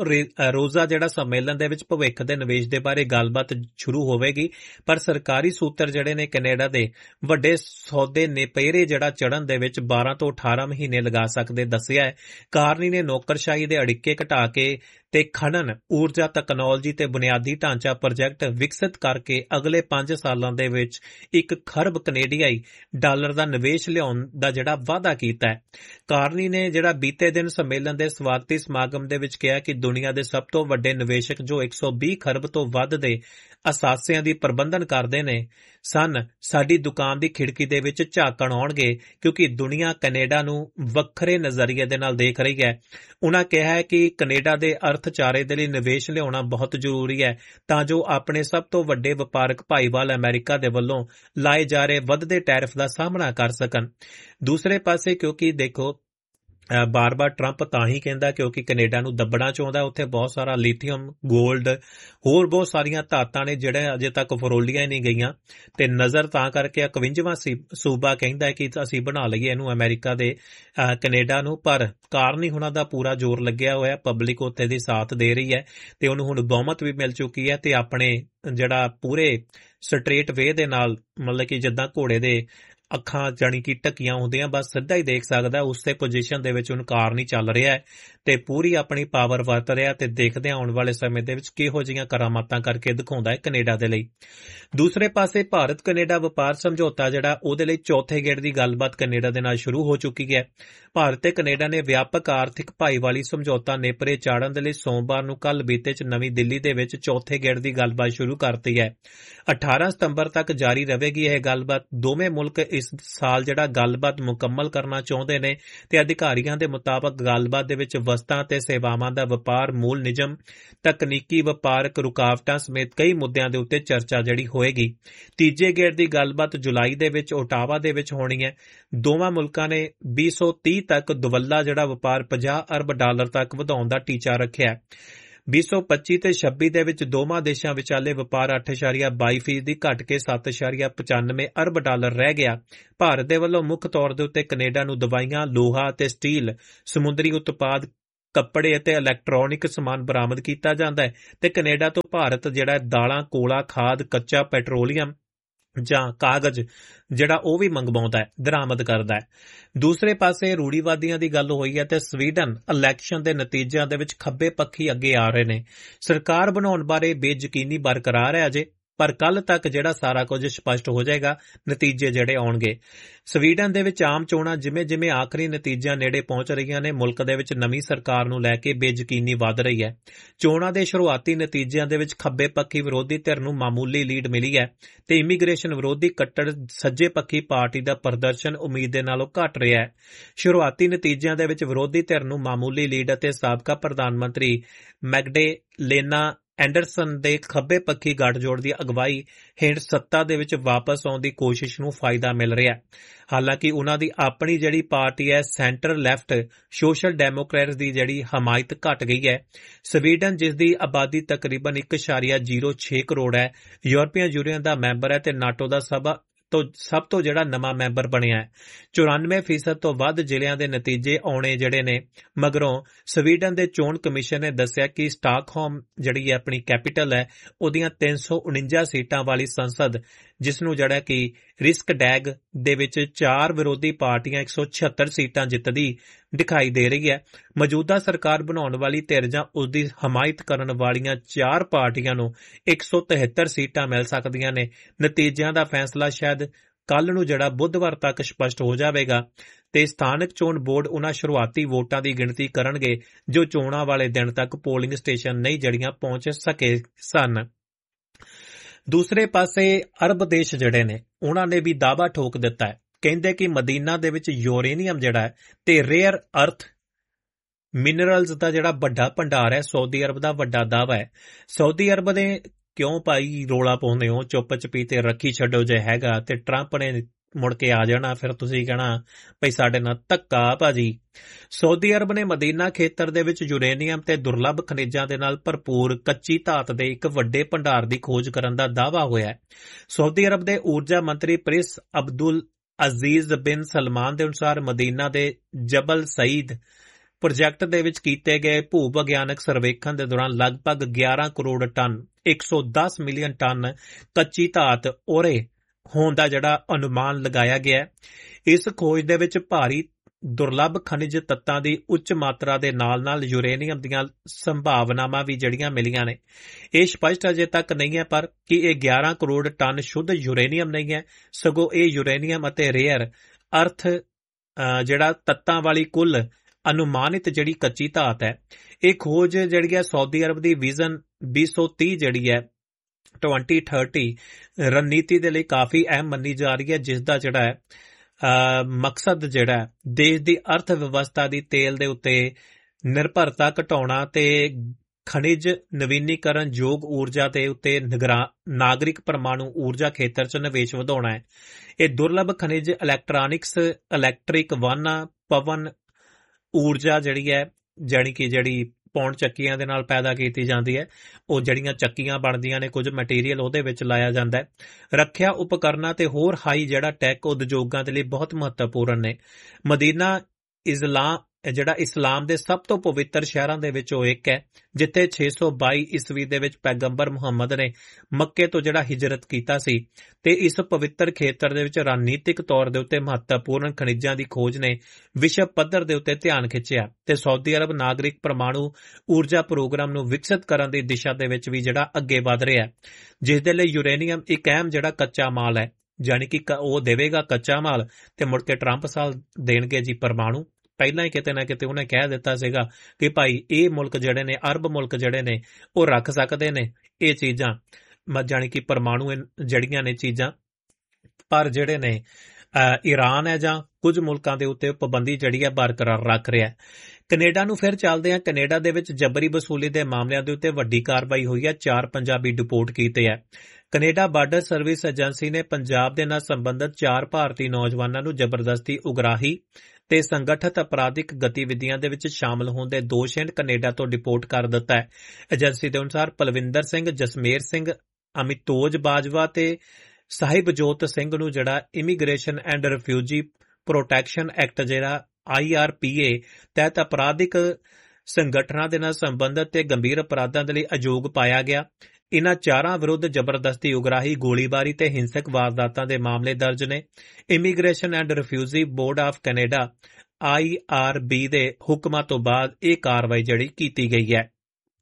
S1: ਰੋਜ਼ਾ ਜਿਹੜਾ ਸੰਮੇਲਨ ਦੇ ਵਿੱਚ ਭਵਿੱਖ ਦੇ ਨਿਵੇਸ਼ ਦੇ ਬਾਰੇ ਗੱਲਬਾਤ ਸ਼ੁਰੂ ਹੋਵੇਗੀ, ਪਰ ਸਰਕਾਰੀ ਸੂਤਰ ਜਿਹੜੇ ਨੇ ਕੈਨੇਡਾ ਦੇ ਵੱਡੇ ਸੌਦੇ ਨੇਪੇਰੇ ਜਿਹੜਾ ਚੜ੍ਹਨ ਦੇ ਵਿੱਚ ਬਾਰਾਂ ਤੋਂ ਅਠਾਰਾਂ ਮਹੀਨੇ ਲਗਾ ਸਕਦੇ ਦੱਸਿਆ ਹੈ। ਕਾਰਨੀ ਨੇ ਨੌਕਰਸ਼ਾਹੀ ਦੇ ਅੜਿੱਕੇ ਘਟਾ ਕੇ ਤੇ ਖਣਨ, ਊਰਜਾ, ਤਕਨਾਲੋਜੀ ਤੇ ਬੁਨਿਆਦੀ ਢਾਂਚਾ ਪ੍ਰੋਜੈਕਟ ਵਿਕਸਿਤ ਕਰਕੇ ਅਗਲੇ ਪੰਜ ਸਾਲਾਂ ਦੇ ਵਿੱਚ ਇੱਕ ਖਰਬ ਕੈਨੇਡੀਆਈ ਡਾਲਰ ਦਾ ਨਿਵੇਸ਼ ਲਿਆਉਣ ਦਾ ਜਿਹੜਾ ਵਾਅਦਾ ਕੀਤਾ ਹੈ। ਕਾਰਨੀ ਨੇ ਜਿਹੜਾ ਬੀਤੇ ਦਿਨ ਸੰਮੇਲਨ ਦੇ ਸਵਾਗਤੀ ਸਮਾਗਮ ਦੇ ਵਿੱਚ ਕਿਹਾ ਕਿ ਦੁਨੀਆ ਦੇ ਸਭ ਤੋਂ ਵੱਡੇ ਨਿਵੇਸ਼ਕ ਜੋ ਇੱਕ ਸੌ ਵੀਹ ਖਰਬ ਤੋਂ ਵੱਧ ਦੇ ਅਸਾਸਿਆਂ ਦੀ ਪ੍ਰਬੰਧਨ ਕਰਦੇ ਨੇ ਸਨ, ਸਾਡੀ ਦੁਕਾਨ ਦੀ ਖਿੜਕੀ ਦੇ ਵਿੱਚ ਝਾਕਣ ਆਉਣਗੇ, ਕਿਉਂਕਿ ਦੁਨੀਆ ਕੈਨੇਡਾ ਨੂੰ ਵੱਖਰੇ ਨਜ਼ਰੀਏ ਦੇ ਨਾਲ ਦੇਖ ਰਹੀ ਹੈ। ਉਨ੍ਹਾਂ ਕਿਹਾ ਹੈ ਕਿ ਕੈਨੇਡਾ ਦੇ ਅਰਥਚਾਰੇ ਦੇ ਲਈ ਨਿਵੇਸ਼ ਲਿਆਉਣਾ ਬਹੁਤ ਜ਼ਰੂਰੀ ਹੈ ਤਾਂ ਜੋ ਆਪਣੇ ਸਭ ਤੋਂ ਵੱਡੇ ਵਪਾਰਕ ਭਾਈਵਾਲ ਅਮਰੀਕਾ ਦੇ ਵੱਲੋਂ ਲਾਏ ਜਾ ਰਹੇ ਵੱਧਦੇ ਟੈਰਿਫ ਦਾ ਸਾਹਮਣਾ ਕਰ ਸਕਣ। ਦੂਸਰੇ ਪਾਸੇ ਕਿਉਂਕਿ ਦੇਖੋ ਬਾਰ-ਬਾਰ ਟਰੰਪ ਤਾਂ ਹੀ ਕਹਿੰਦਾ ਕਿਉਂਕਿ ਕੈਨੇਡਾ ਨੂੰ ਦੱਬਣਾ ਚਾਹੁੰਦਾ। ਉੱਥੇ ਬਹੁਤ ਸਾਰਾ ਲੀਥੀਅਮ, ਗੋਲਡ, ਹੋਰ ਬਹੁਤ ਸਾਰੀਆਂ ਧਾਤਾਂ ਨੇ ਜਿਹੜੇ ਅਜੇ ਤੱਕ ਫਰੋਲੀਆਂ ਹੀ ਨਹੀਂ ਗਈਆਂ ਤੇ ਨਜ਼ਰ ਤਾਂ ਕਰਕੇ ਇਕਵੰਜਾਵਾਂ ਸੂਬਾ ਕਹਿੰਦਾ ਹੈ ਕਿ ਅਸੀਂ ਬਣਾ ਲਈਏ ਇਹਨੂੰ ਅਮਰੀਕਾ ਦੇ ਕੈਨੇਡਾ ਨੂੰ। ਪਰ ਕਾਰਨੀ ਹੁਣਾਂ ਦਾ ਪੂਰਾ ਜ਼ੋਰ ਲੱਗਿਆ ਹੋਇਆ, ਪਬਲਿਕ ਉੱਥੇ ਦੀ ਸਾਥ ਦੇ ਰਹੀ ਹੈ ਤੇ ਉਹਨੂੰ ਹੁਣ ਬਹੁਮਤ ਵੀ ਮਿਲ ਚੁੱਕੀ ਹੈ ਤੇ ਆਪਣੇ ਜਿਹੜਾ ਪੂਰੇ ਸਟ੍ਰੇਟ ਵੇ ਦੇ ਨਾਲ, ਮਤਲਬ ਕਿ ਜਿੱਦਾਂ ਘੋੜੇ ਦੇ ਅੱਖਾਂ ਜਾਣੀ ਕਿ ਢੱਕੀਆਂ ਹੁੰਦੀਆਂ, ਬਸ ਸਿੱਧਾ ਹੀ ਦੇਖ ਸਕਦਾ, ਉਸੇ ਪੋਜੀਸ਼ਨ ਦੇ ਵਿੱਚ ਉਹਨੂੰ ਕਾਰ ਨਹੀਂ ਚੱਲ ਰਿਹਾ ਹੈ ਤੇ ਪੂਰੀ ਆਪਣੀ ਪਾਵਰ ਵਰਤ ਰਿਹਾ ਤੇ ਦੇਖਦੇ ਆਉਣ ਵਾਲੇ ਸਮੇਂ ਦੇ ਵਿੱਚ ਕਿਹੋ ਜਿਹੀਆਂ ਕਰਾਮਾਤਾਂ ਕਰਕੇ ਦਿਖਾਉਂਦਾ ਹੈ ਕੈਨੇਡਾ ਦੇ ਲਈ। ਦੂਸਰੇ ਪਾਸੇ ਭਾਰਤ ਕੈਨੇਡਾ ਵਪਾਰ ਸਮਝੌਤਾ ਜਿਹੜਾ ਉਹਦੇ ਲਈ ਚੌਥੇ ਗੇੜ ਦੀ ਗੱਲਬਾਤ ਕੈਨੇਡਾ ਦੇ ਨਾਲ ਸ਼ੁਰੂ ਹੋ ਚੁੱਕੀ ਹੈ। ਭਾਰਤ ਤੇ ਕੈਨੇਡਾ ਨੇ ਵਿਆਪਕ ਆਰਥਿਕ ਭਾਈਵਾਲੀ ਸਮਝੌਤਾ ਨੇਪਰੇ ਚਾੜਨ ਦੇ ਲਈ ਸੋਮਵਾਰ ਨੂੰ ਕੱਲ ਬੀਤੇ ਚ ਨਵੀਂ ਦਿੱਲੀ ਦੇ ਵਿੱਚ ਚੌਥੇ ਗੇੜ ਦੀ ਗੱਲਬਾਤ ਸ਼ੁਰੂ ਕਰਤੀ ਹੈ। ਅਠਾਰਾਂ ਸਤੰਬਰ ਤੱਕ ਜਾਰੀ ਰਹੇਗੀ ਇਹ ਗੱਲਬਾਤ। ਦੋਵੇਂ ਮੁਲਕ ਇਸ ਸਾਲ ਜਿਹੜਾ ਗੱਲਬਾਤ ਮੁਕੰਮਲ ਕਰਨਾ ਚਾਹੁੰਦੇ ਨੇ ਤੇ ਅਧਿਕਾਰੀਆਂ ਦੇ ਮੁਤਾਬਕ ਗੱਲਬਾਤ ਦੇ ਵਿੱਚ ਵਸਤਾਂ ਤੇ ਸੇਵਾਵਾਂ ਦਾ ਵਪਾਰ, ਮੂਲ ਨਿਯਮ, ਤਕਨੀਕੀ ਵਪਾਰਕ ਰੁਕਾਵਟਾਂ ਸਮੇਤ ਕਈ ਮੁੱਦਿਆਂ ਦੇ ਉੱਤੇ ਚਰਚਾ ਜਿਹੜੀ ਹੋਏਗੀ। ਤੀਜੇ ਗੇੜ ਦੀ ਗੱਲਬਾਤ ਜੁਲਾਈ ਦੇ ਵਿੱਚ ਓਟਾਵਾ ਦੇ ਵਿੱਚ ਹੋਣੀ ਹੈ। ਦੋਵਾਂ ਮੁਲਕਾਂ ਨੇ ਵੀਹ ਸੌ ਤੀਹ ਤੱਕ ਦੁਵੱਲਾ ਜਿਹੜਾ ਵਪਾਰ ਪੰਜਾਹ ਅਰਬ ਡਾਲਰ ਤੱਕ ਵਧਾਉਣ ਦਾ ਟੀਚਾ ਰੱਖਿਆ। ਵੀਹ ਸੌ ਪੱਚੀ ਤੇ ਛੱਬੀ ਦੇ ਵਿੱਚ ਦੋਵਾਂ ਦੇਸ਼ਾਂ ਵਿਚਾਲੇ ਵਪਾਰ ਅੱਠ ਇਸ਼ਾਰੀਆ ਬਾਈ ਫੀਸਦੀ ਘਟ ਕੇ ਸੱਤ ਇਸ਼ਾਰੀਆ ਪਚਾਨਵੇਂ ਅਰਬ ਡਾਲਰ ਰਹਿ ਗਿਆ। ਭਾਰਤ ਦੇ ਵੱਲੋਂ ਮੁੱਖ ਤੌਰ ਦੇ ਉੱਤੇ ਕੈਨੇਡਾ ਨੂੰ ਦਵਾਈਆਂ, ਲੋਹਾ ਅਤੇ ਸਟੀਲ, ਸਮੁੰਦਰੀ ਉਤਪਾਦ, ਕੱਪੜੇ ਅਤੇ ਇਲੈਕਟ੍ਰੋਨਿਕ ਸਮਾਨ ਬਰਾਮਦ ਕੀਤਾ ਜਾਂਦਾ ਹੈ ਤੇ ਕੈਨੇਡਾ ਤੋਂ ਭਾਰਤ ਜਿਹੜਾ ਦਾਲਾਂ, ਕੋਲਾ, ਖਾਦ, ਕੱਚਾ ਪੈਟਰੋਲੀਅਮ ਜਾਂ ਕਾਗਜ਼ ਜਿਹੜਾ ਉਹ ਵੀ ਮੰਗਵਾਉਂਦਾ ਹੈ, ਦਰਾਮਦ ਕਰਦਾ ਹੈ। ਦੂਸਰੇ ਪਾਸੇ ਰੂੜੀਵਾਦੀਆਂ ਦੀ ਗੱਲ ਹੋਈ ਹੈ ਤੇ ਸਵੀਡਨ ਇਲੈਕਸ਼ਨ ਦੇ ਨਤੀਜਿਆਂ ਦੇ ਵਿੱਚ ਖੱਬੇ ਪੱਖੀ ਅੱਗੇ ਆ ਰਹੇ ਨੇ। ਸਰਕਾਰ ਬਣਾਉਣ ਬਾਰੇ ਬੇਯਕੀਨੀ ਬਰਕਰਾਰ ਹੈ ਅਜੇ, ਪਰ ਕੱਲ ਤੱਕ ਜਿਹੜਾ ਸਾਰਾ ਕੁਝ ਸਪਸ਼ਟ ਹੋ ਜਾਏਗਾ, ਨਤੀਜੇ ਜਿਹੜੇ ਆਉਣਗੇ। ਸਵੀਡਨ ਦੇ ਵਿੱਚ ਆਮ ਚੋਣਾਂ ਜਿਵੇਂ ਜਿਵੇਂ ਆਖਰੀ ਨਤੀਜਿਆਂ ਨੇੜੇ ਪਹੁੰਚ ਰਹੀਆਂ ਨੇ, ਮੁਲਕ ਦੇ ਵਿੱਚ ਨਵੀਂ ਸਰਕਾਰ ਨੂੰ ਲੈ ਕੇ ਬੇਯਕੀਨੀ ਵੱਧ ਰਹੀ ਹੈ। ਚੋਣਾਂ ਦੇ ਸ਼ੁਰੂਆਤੀ ਨਤੀਜਿਆਂ ਦੇ ਵਿੱਚ ਖੱਬੇ ਪੱਖੀ ਵਿਰੋਧੀ ਧਿਰ ਨੂੰ ਮਾਮੂਲੀ ਲੀਡ ਮਿਲੀ ਹੈ ਤੇ ਇਮੀਗ੍ਰੇਸ਼ਨ ਵਿਰੋਧੀ ਕੱਟੜ ਸੱਜੇ ਪੱਖੀ ਪਾਰਟੀ ਦਾ ਪ੍ਰਦਰਸ਼ਨ ਉਮੀਦ ਦੇ ਨਾਲੋਂ ਘੱਟ ਰਿਹਾ ਹੈ। ਸ਼ੁਰੂਆਤੀ ਨਤੀਜਿਆਂ ਦੇ ਵਿੱਚ ਵਿਰੋਧੀ ਧਿਰ ਨੂੰ ਮਾਮੂਲੀ ਲੀਡ ਅਤੇ ਸਾਬਕਾ ਪ੍ਰਧਾਨ ਮੰਤਰੀ ਮੈਗਡੇਲੇਨਾ ਐਂਡਰਸਨ ਦੇ ਖੱਬੇ ਪੱਖੀ ਗੱਠਜੋੜ ਦੀ ਅਗਵਾਈ ਹੇਠ ਸੱਤਾ ਦੇ ਵਿੱਚ ਵਾਪਸ ਆਉਣ ਦੀ ਕੋਸ਼ਿਸ਼ ਨੂੰ ਫਾਇਦਾ ਮਿਲ ਰਿਹਾ ਹੈ। ਹਾਲਾਂਕਿ ਉਨ੍ਹਾਂ ਦੀ ਆਪਣੀ ਜਿਹੜੀ ਪਾਰਟੀ ਹੈ ਸੈਂਟਰ ਲੈਫਟ ਸੋਸ਼ਲ ਡੈਮੋਕ੍ਰੇਟਸ ਦੀ ਜਿਹੜੀ ਹਮਾਇਤ ਘਟ ਗਈ ਹੈ। ਸਵੀਡਨ, ਜਿਸ ਦੀ ਆਬਾਦੀ ਤਕਰੀਬਨ ਇੱਕ ਦਸ਼ਮਲਵ ਜ਼ੀਰੋ ਛੇ ਕਰੋੜ ਹੈ, ਯੂਰਪੀਅਨ ਯੂਨੀਅਨ ਦਾ ਮੈਂਬਰ ਹੈ ਤੇ ਨਾਟੋ ਦਾ ਸਭ ਤੋਂ ਸਭ ਤੋਂ ਜਿਹੜਾ ਨਵਾਂ ਮੈਂਬਰ ਬਣਿਆ ਹੈ। ਚੁਰਾਨਵੇਂ ਫੀਸਦ ਤੋਂ ਵੱਧ ਜ਼ਿਲ੍ਹਿਆਂ ਦੇ ਨਤੀਜੇ ਆਉਣੇ ਜਿਹੜੇ ਨੇ ਮਗਰੋਂ ਸਵੀਡਨ ਦੇ ਚੋਣ ਕਮਿਸ਼ਨ ਨੇ ਦੱਸਿਆ ਕਿ ਸਟਾਕਹੋਮ ਜਿਹੜੀ ਹੈ ਆਪਣੀ ਕੈਪੀਟਲ ਹੈ, ਉਹਦੀਆਂ ਤਿੰਨ ਸੌ ਉਣੰਜਾ ਸੀਟਾਂ ਵਾਲੀ ਸੰਸਦ, ਜਿਸ ਨੂੰ ਜਿਹੜਾ ਕਿ ਰਿਸਕਡੈਗ ਦੇ ਵਿੱਚ ਚਾਰ ਵਿਰੋਧੀ ਪਾਰਟੀਆਂ ਇੱਕ ਸੌ ਛਿਅੱਤਰ ਸੀਟਾਂ ਜਿੱਤਦੀ ਦਿਖਾਈ ਦੇ ਰਹੀ ਹੈ। ਮੌਜੂਦਾ ਸਰਕਾਰ ਬਣਾਉਣ ਵਾਲੀ ਧਿਰ ਜਾਂ ਉਸਦੀ ਹਮਾਇਤ ਕਰਨ ਵਾਲੀਆਂ ਚਾਰ ਪਾਰਟੀਆਂ ਨੂੰ ਇੱਕ ਸੌ ਤਿਹੱਤਰ ਸੀਟਾਂ ਮਿਲ ਸਕਦੀਆਂ ਨੇ। ਨਤੀਜਿਆਂ ਦਾ ਫੈਸਲਾ ਸ਼ਾਇਦ ਕੱਲ ਨੂੰ ਜਿਹੜਾ ਬੁੱਧਵਾਰ ਤੱਕ ਸਪਸ਼ਟ ਹੋ ਜਾਵੇਗਾ ਤੇ ਸਥਾਨਕ ਚੋਣ ਬੋਰਡ ਉਹਨਾਂ ਸ਼ੁਰੂਆਤੀ ਵੋਟਾਂ ਦੀ ਗਿਣਤੀ ਕਰਨਗੇ ਜੋ ਚੋਣਾਂ ਵਾਲੇ ਦਿਨ ਤੱਕ ਪੋਲਿੰਗ ਸਟੇਸ਼ਨ ਨਹੀਂ ਜੜੀਆਂ ਪਹੁੰਚ ਸਕੇ ਸਨ। ਦੂਸਰੇ ਪਾਸੇ ਅਰਬ ਦੇਸ਼ ਜਿਹੜੇ ਨੇ ਉਹਨਾਂ ਨੇ ਵੀ ਦਾਅਵਾ ਠੋਕ ਦਿੱਤਾ ਹੈ। ਕਹਿੰਦੇ ਕਿ ਮਦੀਨਾ ਦੇ ਵਿੱਚ ਯੂਰੇਨੀਅਮ ਜਿਹੜਾ ਹੈ ਤੇ ਰੇਅਰ ਅਰਥ ਮਿਨਰਲਸ ਦਾ ਜਿਹੜਾ ਵੱਡਾ ਭੰਡਾਰ ਹੈ, ਸਾਊਦੀ ਅਰਬ ਦਾ ਵੱਡਾ ਦਾਅਵਾ ਹੈ। ਸਾਊਦੀ ਅਰਬ ਨੇ ਕਿਉਂ ਭਾਈ ਰੋਲਾ ਪਾਉਂਦੇ ਹੋ, ਚੁੱਪ ਚਪੀਤੇ ਰੱਖੀ ਛੱਡੋ ਜੇ ਹੈਗਾ, ਤੇ ਟਰੰਪ ਨੇ ਮੁੜ ਕੇ ਆ ਜਾਣਾ, ਫਿਰ ਤੁਸੀਂ ਕਹਿਣਾ ਭਈ ਸਾਡੇ ਨਾਲ ਧੱਕਾ ਭਾਜੀ। ਸਾਊਦੀ ਅਰਬ ਨੇ ਮਦੀਨਾ ਖੇਤਰ ਦੇ ਵਿੱਚ ਯੂਰੇਨੀਅਮ ਤੇ ਦੁਰਲੱਭ ਖਣਿਜਾਂ ਦੇ ਨਾਲ ਭਰਪੂਰ ਕੱਚੀ ਧਾਤ ਦੇ ਇੱਕ ਵੱਡੇ ਭੰਡਾਰ ਦੀ ਖੋਜ ਕਰਨ ਦਾ ਦਾਅਵਾ ਹੋਇਆ ਹੈ। ਸਾਊਦੀ ਅਰਬ ਦੇ ਊਰਜਾ ਮੰਤਰੀ ਪ੍ਰਿੰਸ ਅਬਦੁਲ ਅਜ਼ੀਜ਼ ਬਿਨ ਸਲਮਾਨ ਦੇ ਅਨੁਸਾਰ ਮਦੀਨਾ ਦੇ ਜਬਲ ਸਈਦ ਪ੍ਰੋਜੈਕਟ ਦੇ ਵਿੱਚ ਕੀਤੇ ਗਏ ਭੂ ਵਿਗਿਆਨਕ ਸਰਵੇਖਣ ਦੇ ਦੌਰਾਨ ਲਗਭਗ ਗਿਆਰਾਂ ਕਰੋੜ ਟਨ ਇੱਕ ਸੌ ਦਸ ਮਿਲੀਅਨ ਟਨ ਕੱਚੀ ਧਾਤ ਉਰੇ ਹੋਣ ਦਾ ਜਿਹੜਾ ਅਨੁਮਾਨ ਲਗਾਇਆ ਗਿਆ। ਇਸ ਖੋਜ ਦੇ ਵਿੱਚ ਭਾਰੀ ਦੁਰਲੱਭ ਖਣਿਜ ਤੱਤਾਂ ਦੀ ਉੱਚ ਮਾਤਰਾ ਦੇ ਨਾਲ ਨਾਲ ਯੂਰੇਨੀਅਮ ਦੀਆਂ ਸੰਭਾਵਨਾਵਾਂ ਵੀ ਜਿਹੜੀਆਂ ਮਿਲੀਆਂ ਨੇ। ਇਹ ਸਪਸ਼ਟ ਅਜੇ ਤੱਕ ਨਹੀਂ ਹੈ ਪਰ ਕਿ ਇਹ ਗਿਆਰਾਂ ਕਰੋੜ ਟਨ ਸ਼ੁੱਧ ਯੂਰੇਨੀਅਮ ਨਹੀਂ ਹੈ, ਸਗੋਂ ਇਹ ਯੂਰੇਨੀਅਮ ਅਤੇ ਰੇਅਰ ਅਰਥ ਜਿਹੜਾ ਤੱਤਾਂ ਵਾਲੀ ਕੁੱਲ ਅਨੁਮਾਨਿਤ ਜਿਹੜੀ ਕੱਚੀ ਧਾਤ ਹੈ। ਇਹ ਖੋਜ ਜਿਹੜੀ ਹੈ ਸਾਊਦੀ ਅਰਬ ਦੀ ਵਿਜ਼ਨ ਵੀਹ ਸੌ ਤੀਹ ਜਿਹੜੀ ਹੈ ਟਵੈਂਟੀ ਥਰਟੀ ਰਣਨੀਤੀ ਦੇ ਲਈ ਕਾਫੀ ਅਹਿਮ ਮੰਨੀ ਜਾ ਰਹੀ ਹੈ, ਜਿਸ ਦਾ ਜਿਹੜਾ ਹੈ ਮਕਸਦ ਜਿਹੜਾ ਹੈ ਦੇਸ਼ ਦੀ ਅਰਥ ਵਿਵਸਥਾ ਦੀ ਤੇਲ ਦੇ ਉੱਤੇ ਨਿਰਭਰਤਾ ਘਟਾਉਣਾ ਤੇ ਖਣਿਜ ਨਵੀਨੀਕਰਨ ਯੋਗ ਊਰਜਾ ਦੇ ਉੱਤੇ ਨਾਗਰਿਕ ਪਰਮਾਣੂ ਊਰਜਾ ਖੇਤਰ 'ਚ ਨਿਵੇਸ਼ ਵਧਾਉਣਾ ਹੈ। ਇਹ ਦੁਰਲੱਭ ਖਣਿਜ ਇਲੈਕਟ੍ਰਾਨਿਕਸ, ਇਲੈਕਟ੍ਰਿਕ ਵਾਹਨਾਂ, ਪਵਨ ਊਰਜਾ ਜਿਹੜੀ ਹੈ ਜਾਣੀ ਕਿ ਜਿਹੜੀ ਪੌਣ ਚੱਕੀਆਂ ਦੇ ਨਾਲ ਪੈਦਾ ਕੀਤੀ ਜਾਂਦੀ ਹੈ, ਉਹ ਜਿਹੜੀਆਂ ਚੱਕੀਆਂ ਬਣਦੀਆਂ ਨੇ ਕੁਝ ਮਟੀਰੀਅਲ ਉਹਦੇ ਵਿੱਚ ਲਾਇਆ ਜਾਂਦਾ ਹੈ। ਰੱਖਿਆ ਉਪਕਰਨਾਂ ਤੇ ਹੋਰ ਹਾਈ ਜਿਹੜਾ ਟੈਕ ਉਦਯੋਗਾਂ ਦੇ ਲਈ ਬਹੁਤ ਮਹੱਤਵਪੂਰਨ ਨੇ। ਮਦੀਨਾ ਇਸਲਾਮ ਜਿਹੜਾ ਇਸਲਾਮ ਦੇ ਸਭ ਤੋਂ ਪਵਿੱਤਰ ਸ਼ਹਿਰਾਂ ਦੇ ਵਿੱਚੋਂ ਇੱਕ ਹੈ, ਜਿੱਥੇ ਛੇ ਸੌ ਬਾਈ ਈਸਵੀ ਦੇ ਵਿੱਚ ਪੈਗੰਬਰ ਮੁਹੰਮਦ ਨੇ ਮੱਕੇ ਤੋਂ ਜਿਹੜਾ ਹਿਜਰਤ ਕੀਤਾ ਸੀ ਤੇ ਇਸ ਪਵਿੱਤਰ ਖੇਤਰ ਦੇ ਵਿੱਚ ਰਣਨੀਤਿਕ ਤੌਰ ਦੇ ਉੱਤੇ ਮਹੱਤਵਪੂਰਨ ਖਣਿਜਾਂ ਦੀ ਖੋਜ ਨੇ ਵਿਸ਼ਵ ਪੱਧਰ ਦੇ ਉੱਤੇ ਧਿਆਨ ਖਿੱਚਿਆ ਤੇ ਸਾਊਦੀ ਅਰਬ ਨਾਗਰਿਕ ਪਰਮਾਣੂ ਊਰਜਾ ਪ੍ਰੋਗਰਾਮ ਨੂੰ ਵਿਕਸਿਤ ਕਰਨ ਦੀ ਦਿਸ਼ਾ ਦੇ ਵਿੱਚ ਵੀ ਜਿਹੜਾ ਅੱਗੇ ਵਧ ਰਿਹਾ, ਜਿਸ ਦੇ ਲਈ ਯੂਰੇਨੀਅਮ ਇੱਕ ਅਹਿਮ ਜਿਹੜਾ ਕੱਚਾ ਮਾਲ ਹੈ, ਜਾਣੀ ਕਿ ਉਹ ਦੇਵੇਗਾ ਕੱਚਾ ਮਾਲ ਤੇ ਮੁੜ ਕੇ ਟਰੰਪ ਸਾਲ ਦੇਣਗੇ ਜੀ ਪਰਮਾਣੂ। ਪਹਿਲਾਂ ਹੀ ਕਿਤੇ ਨਾ ਕਿਤੇ ਉਹਨੇ ਕਹਿ ਦਿੱਤਾ ਸੀਗਾ ਕਿ ਭਾਈ ਇਹ ਮੁਲਕ ਜਿਹੜੇ ਨੇ, ਅਰਬ ਮੁਲਕ ਜਿਹੜੇ ਨੇ, ਉਹ ਰੱਖ ਸਕਦੇ ਨੇ ਇਹ ਚੀਜ਼ਾਂ, ਜਾਣੀ ਕਿ ਪਰਮਾਣੂ ਜਿਹੜੀਆਂ ਨੇ ਚੀਜ਼ਾਂ, ਪਰ ਜਿਹੜੇ ਨੇ ਈਰਾਨ ਹੈ ਜਾਂ ਕੁਝ ਮੁਲਕਾਂ ਦੇ ਉੱਤੇ ਪਾਬੰਦੀ ਜਿਹੜੀ ਹੈ ਬਰਕਰਾਰ ਰੱਖ ਰਿਹਾ। ਕੈਨੇਡਾ ਨੂੰ ਫਿਰ ਚੱਲਦੇ ਹਾਂ। ਕੈਨੇਡਾ ਦੇ ਵਿੱਚ ਜਬਰੀ ਵਸੂਲੀ ਦੇ ਮਾਮਲਿਆਂ ਦੇ ਉੱਤੇ ਵੱਡੀ ਕਾਰਵਾਈ ਹੋਈ ਹੈ। ਚਾਰ ਪੰਜਾਬੀ ਡਿਪੋਰਟ ਕੀਤੇ ਹੈ। ਕੈਨੇਡਾ ਬਾਰਡਰ ਸਰਵਿਸ ਏਜੰਸੀ ਨੇ ਪੰਜਾਬ ਦੇ ਨਾਲ ਸੰਬੰਧਿਤ ਚਾਰ ਭਾਰਤੀ ਨੌਜਵਾਨਾਂ ਨੂੰ ਜ਼ਬਰਦਸਤੀ ਉਗਰਾਹੀ ਤੇ ਸੰਗਠਿਤ ਅਪਰਾਧਿਕ ਗਤੀਵਿਧੀਆਂ ਦੇ ਵਿੱਚ ਸ਼ਾਮਲ ਹੋਣ ਦੇ ਦੋਸ਼ ਹੇਠ ਕੈਨੇਡਾ ਤੋਂ ਡਿਪੋਰਟ ਕਰ ਦਿੱਤਾ ਹੈ। ਏਜੰਸੀ ਦੇ ਅਨੁਸਾਰ ਪਲਵਿੰਦਰ ਸਿੰਘ, ਜਸਮੇਰ ਸਿੰਘ, ਅਮਿਤੋਜ ਬਾਜਵਾ ਤੇ ਸਾਹਿਬਜੋਤ ਸਿੰਘ ਨੂੰ ਜਿਹੜਾ immigration and refugee protection act ਜਿਹੜਾ ਆਈ ਆਰ ਪੀ ਏ ਤਹਿਤ ਅਪਰਾਧਿਕ ਸੰਗਠਨਾਂ ਦੇ ਨਾਲ ਸੰਬੰਧਿਤ ਤੇ ਗੰਭੀਰ ਅਪਰਾਧਾਂ ਦੇ ਲਈ ਅਯੋਗ ਪਾਇਆ ਗਿਆ। ਇਨ੍ਹਾਂ ਚਾਰਾਂ ਵਿਰੁੱਧ ਜ਼ਬਰਦਸਤੀ, ਉਗਰਾਹੀ, ਗੋਲੀਬਾਰੀ ਤੇ ਹਿੰਸਕ ਵਾਰਦਾਤਾਂ ਦੇ ਮਾਮਲੇ ਦਰਜ ਨੇ। Immigration and refugee board of Canada I R B ਦੇ ਹੁਕਮਾਂ ਤੋਂ ਬਾਅਦ ਇਹ ਕਾਰਵਾਈ ਜਿਹੜੀ ਕੀਤੀ ਗਈ ਹੈ।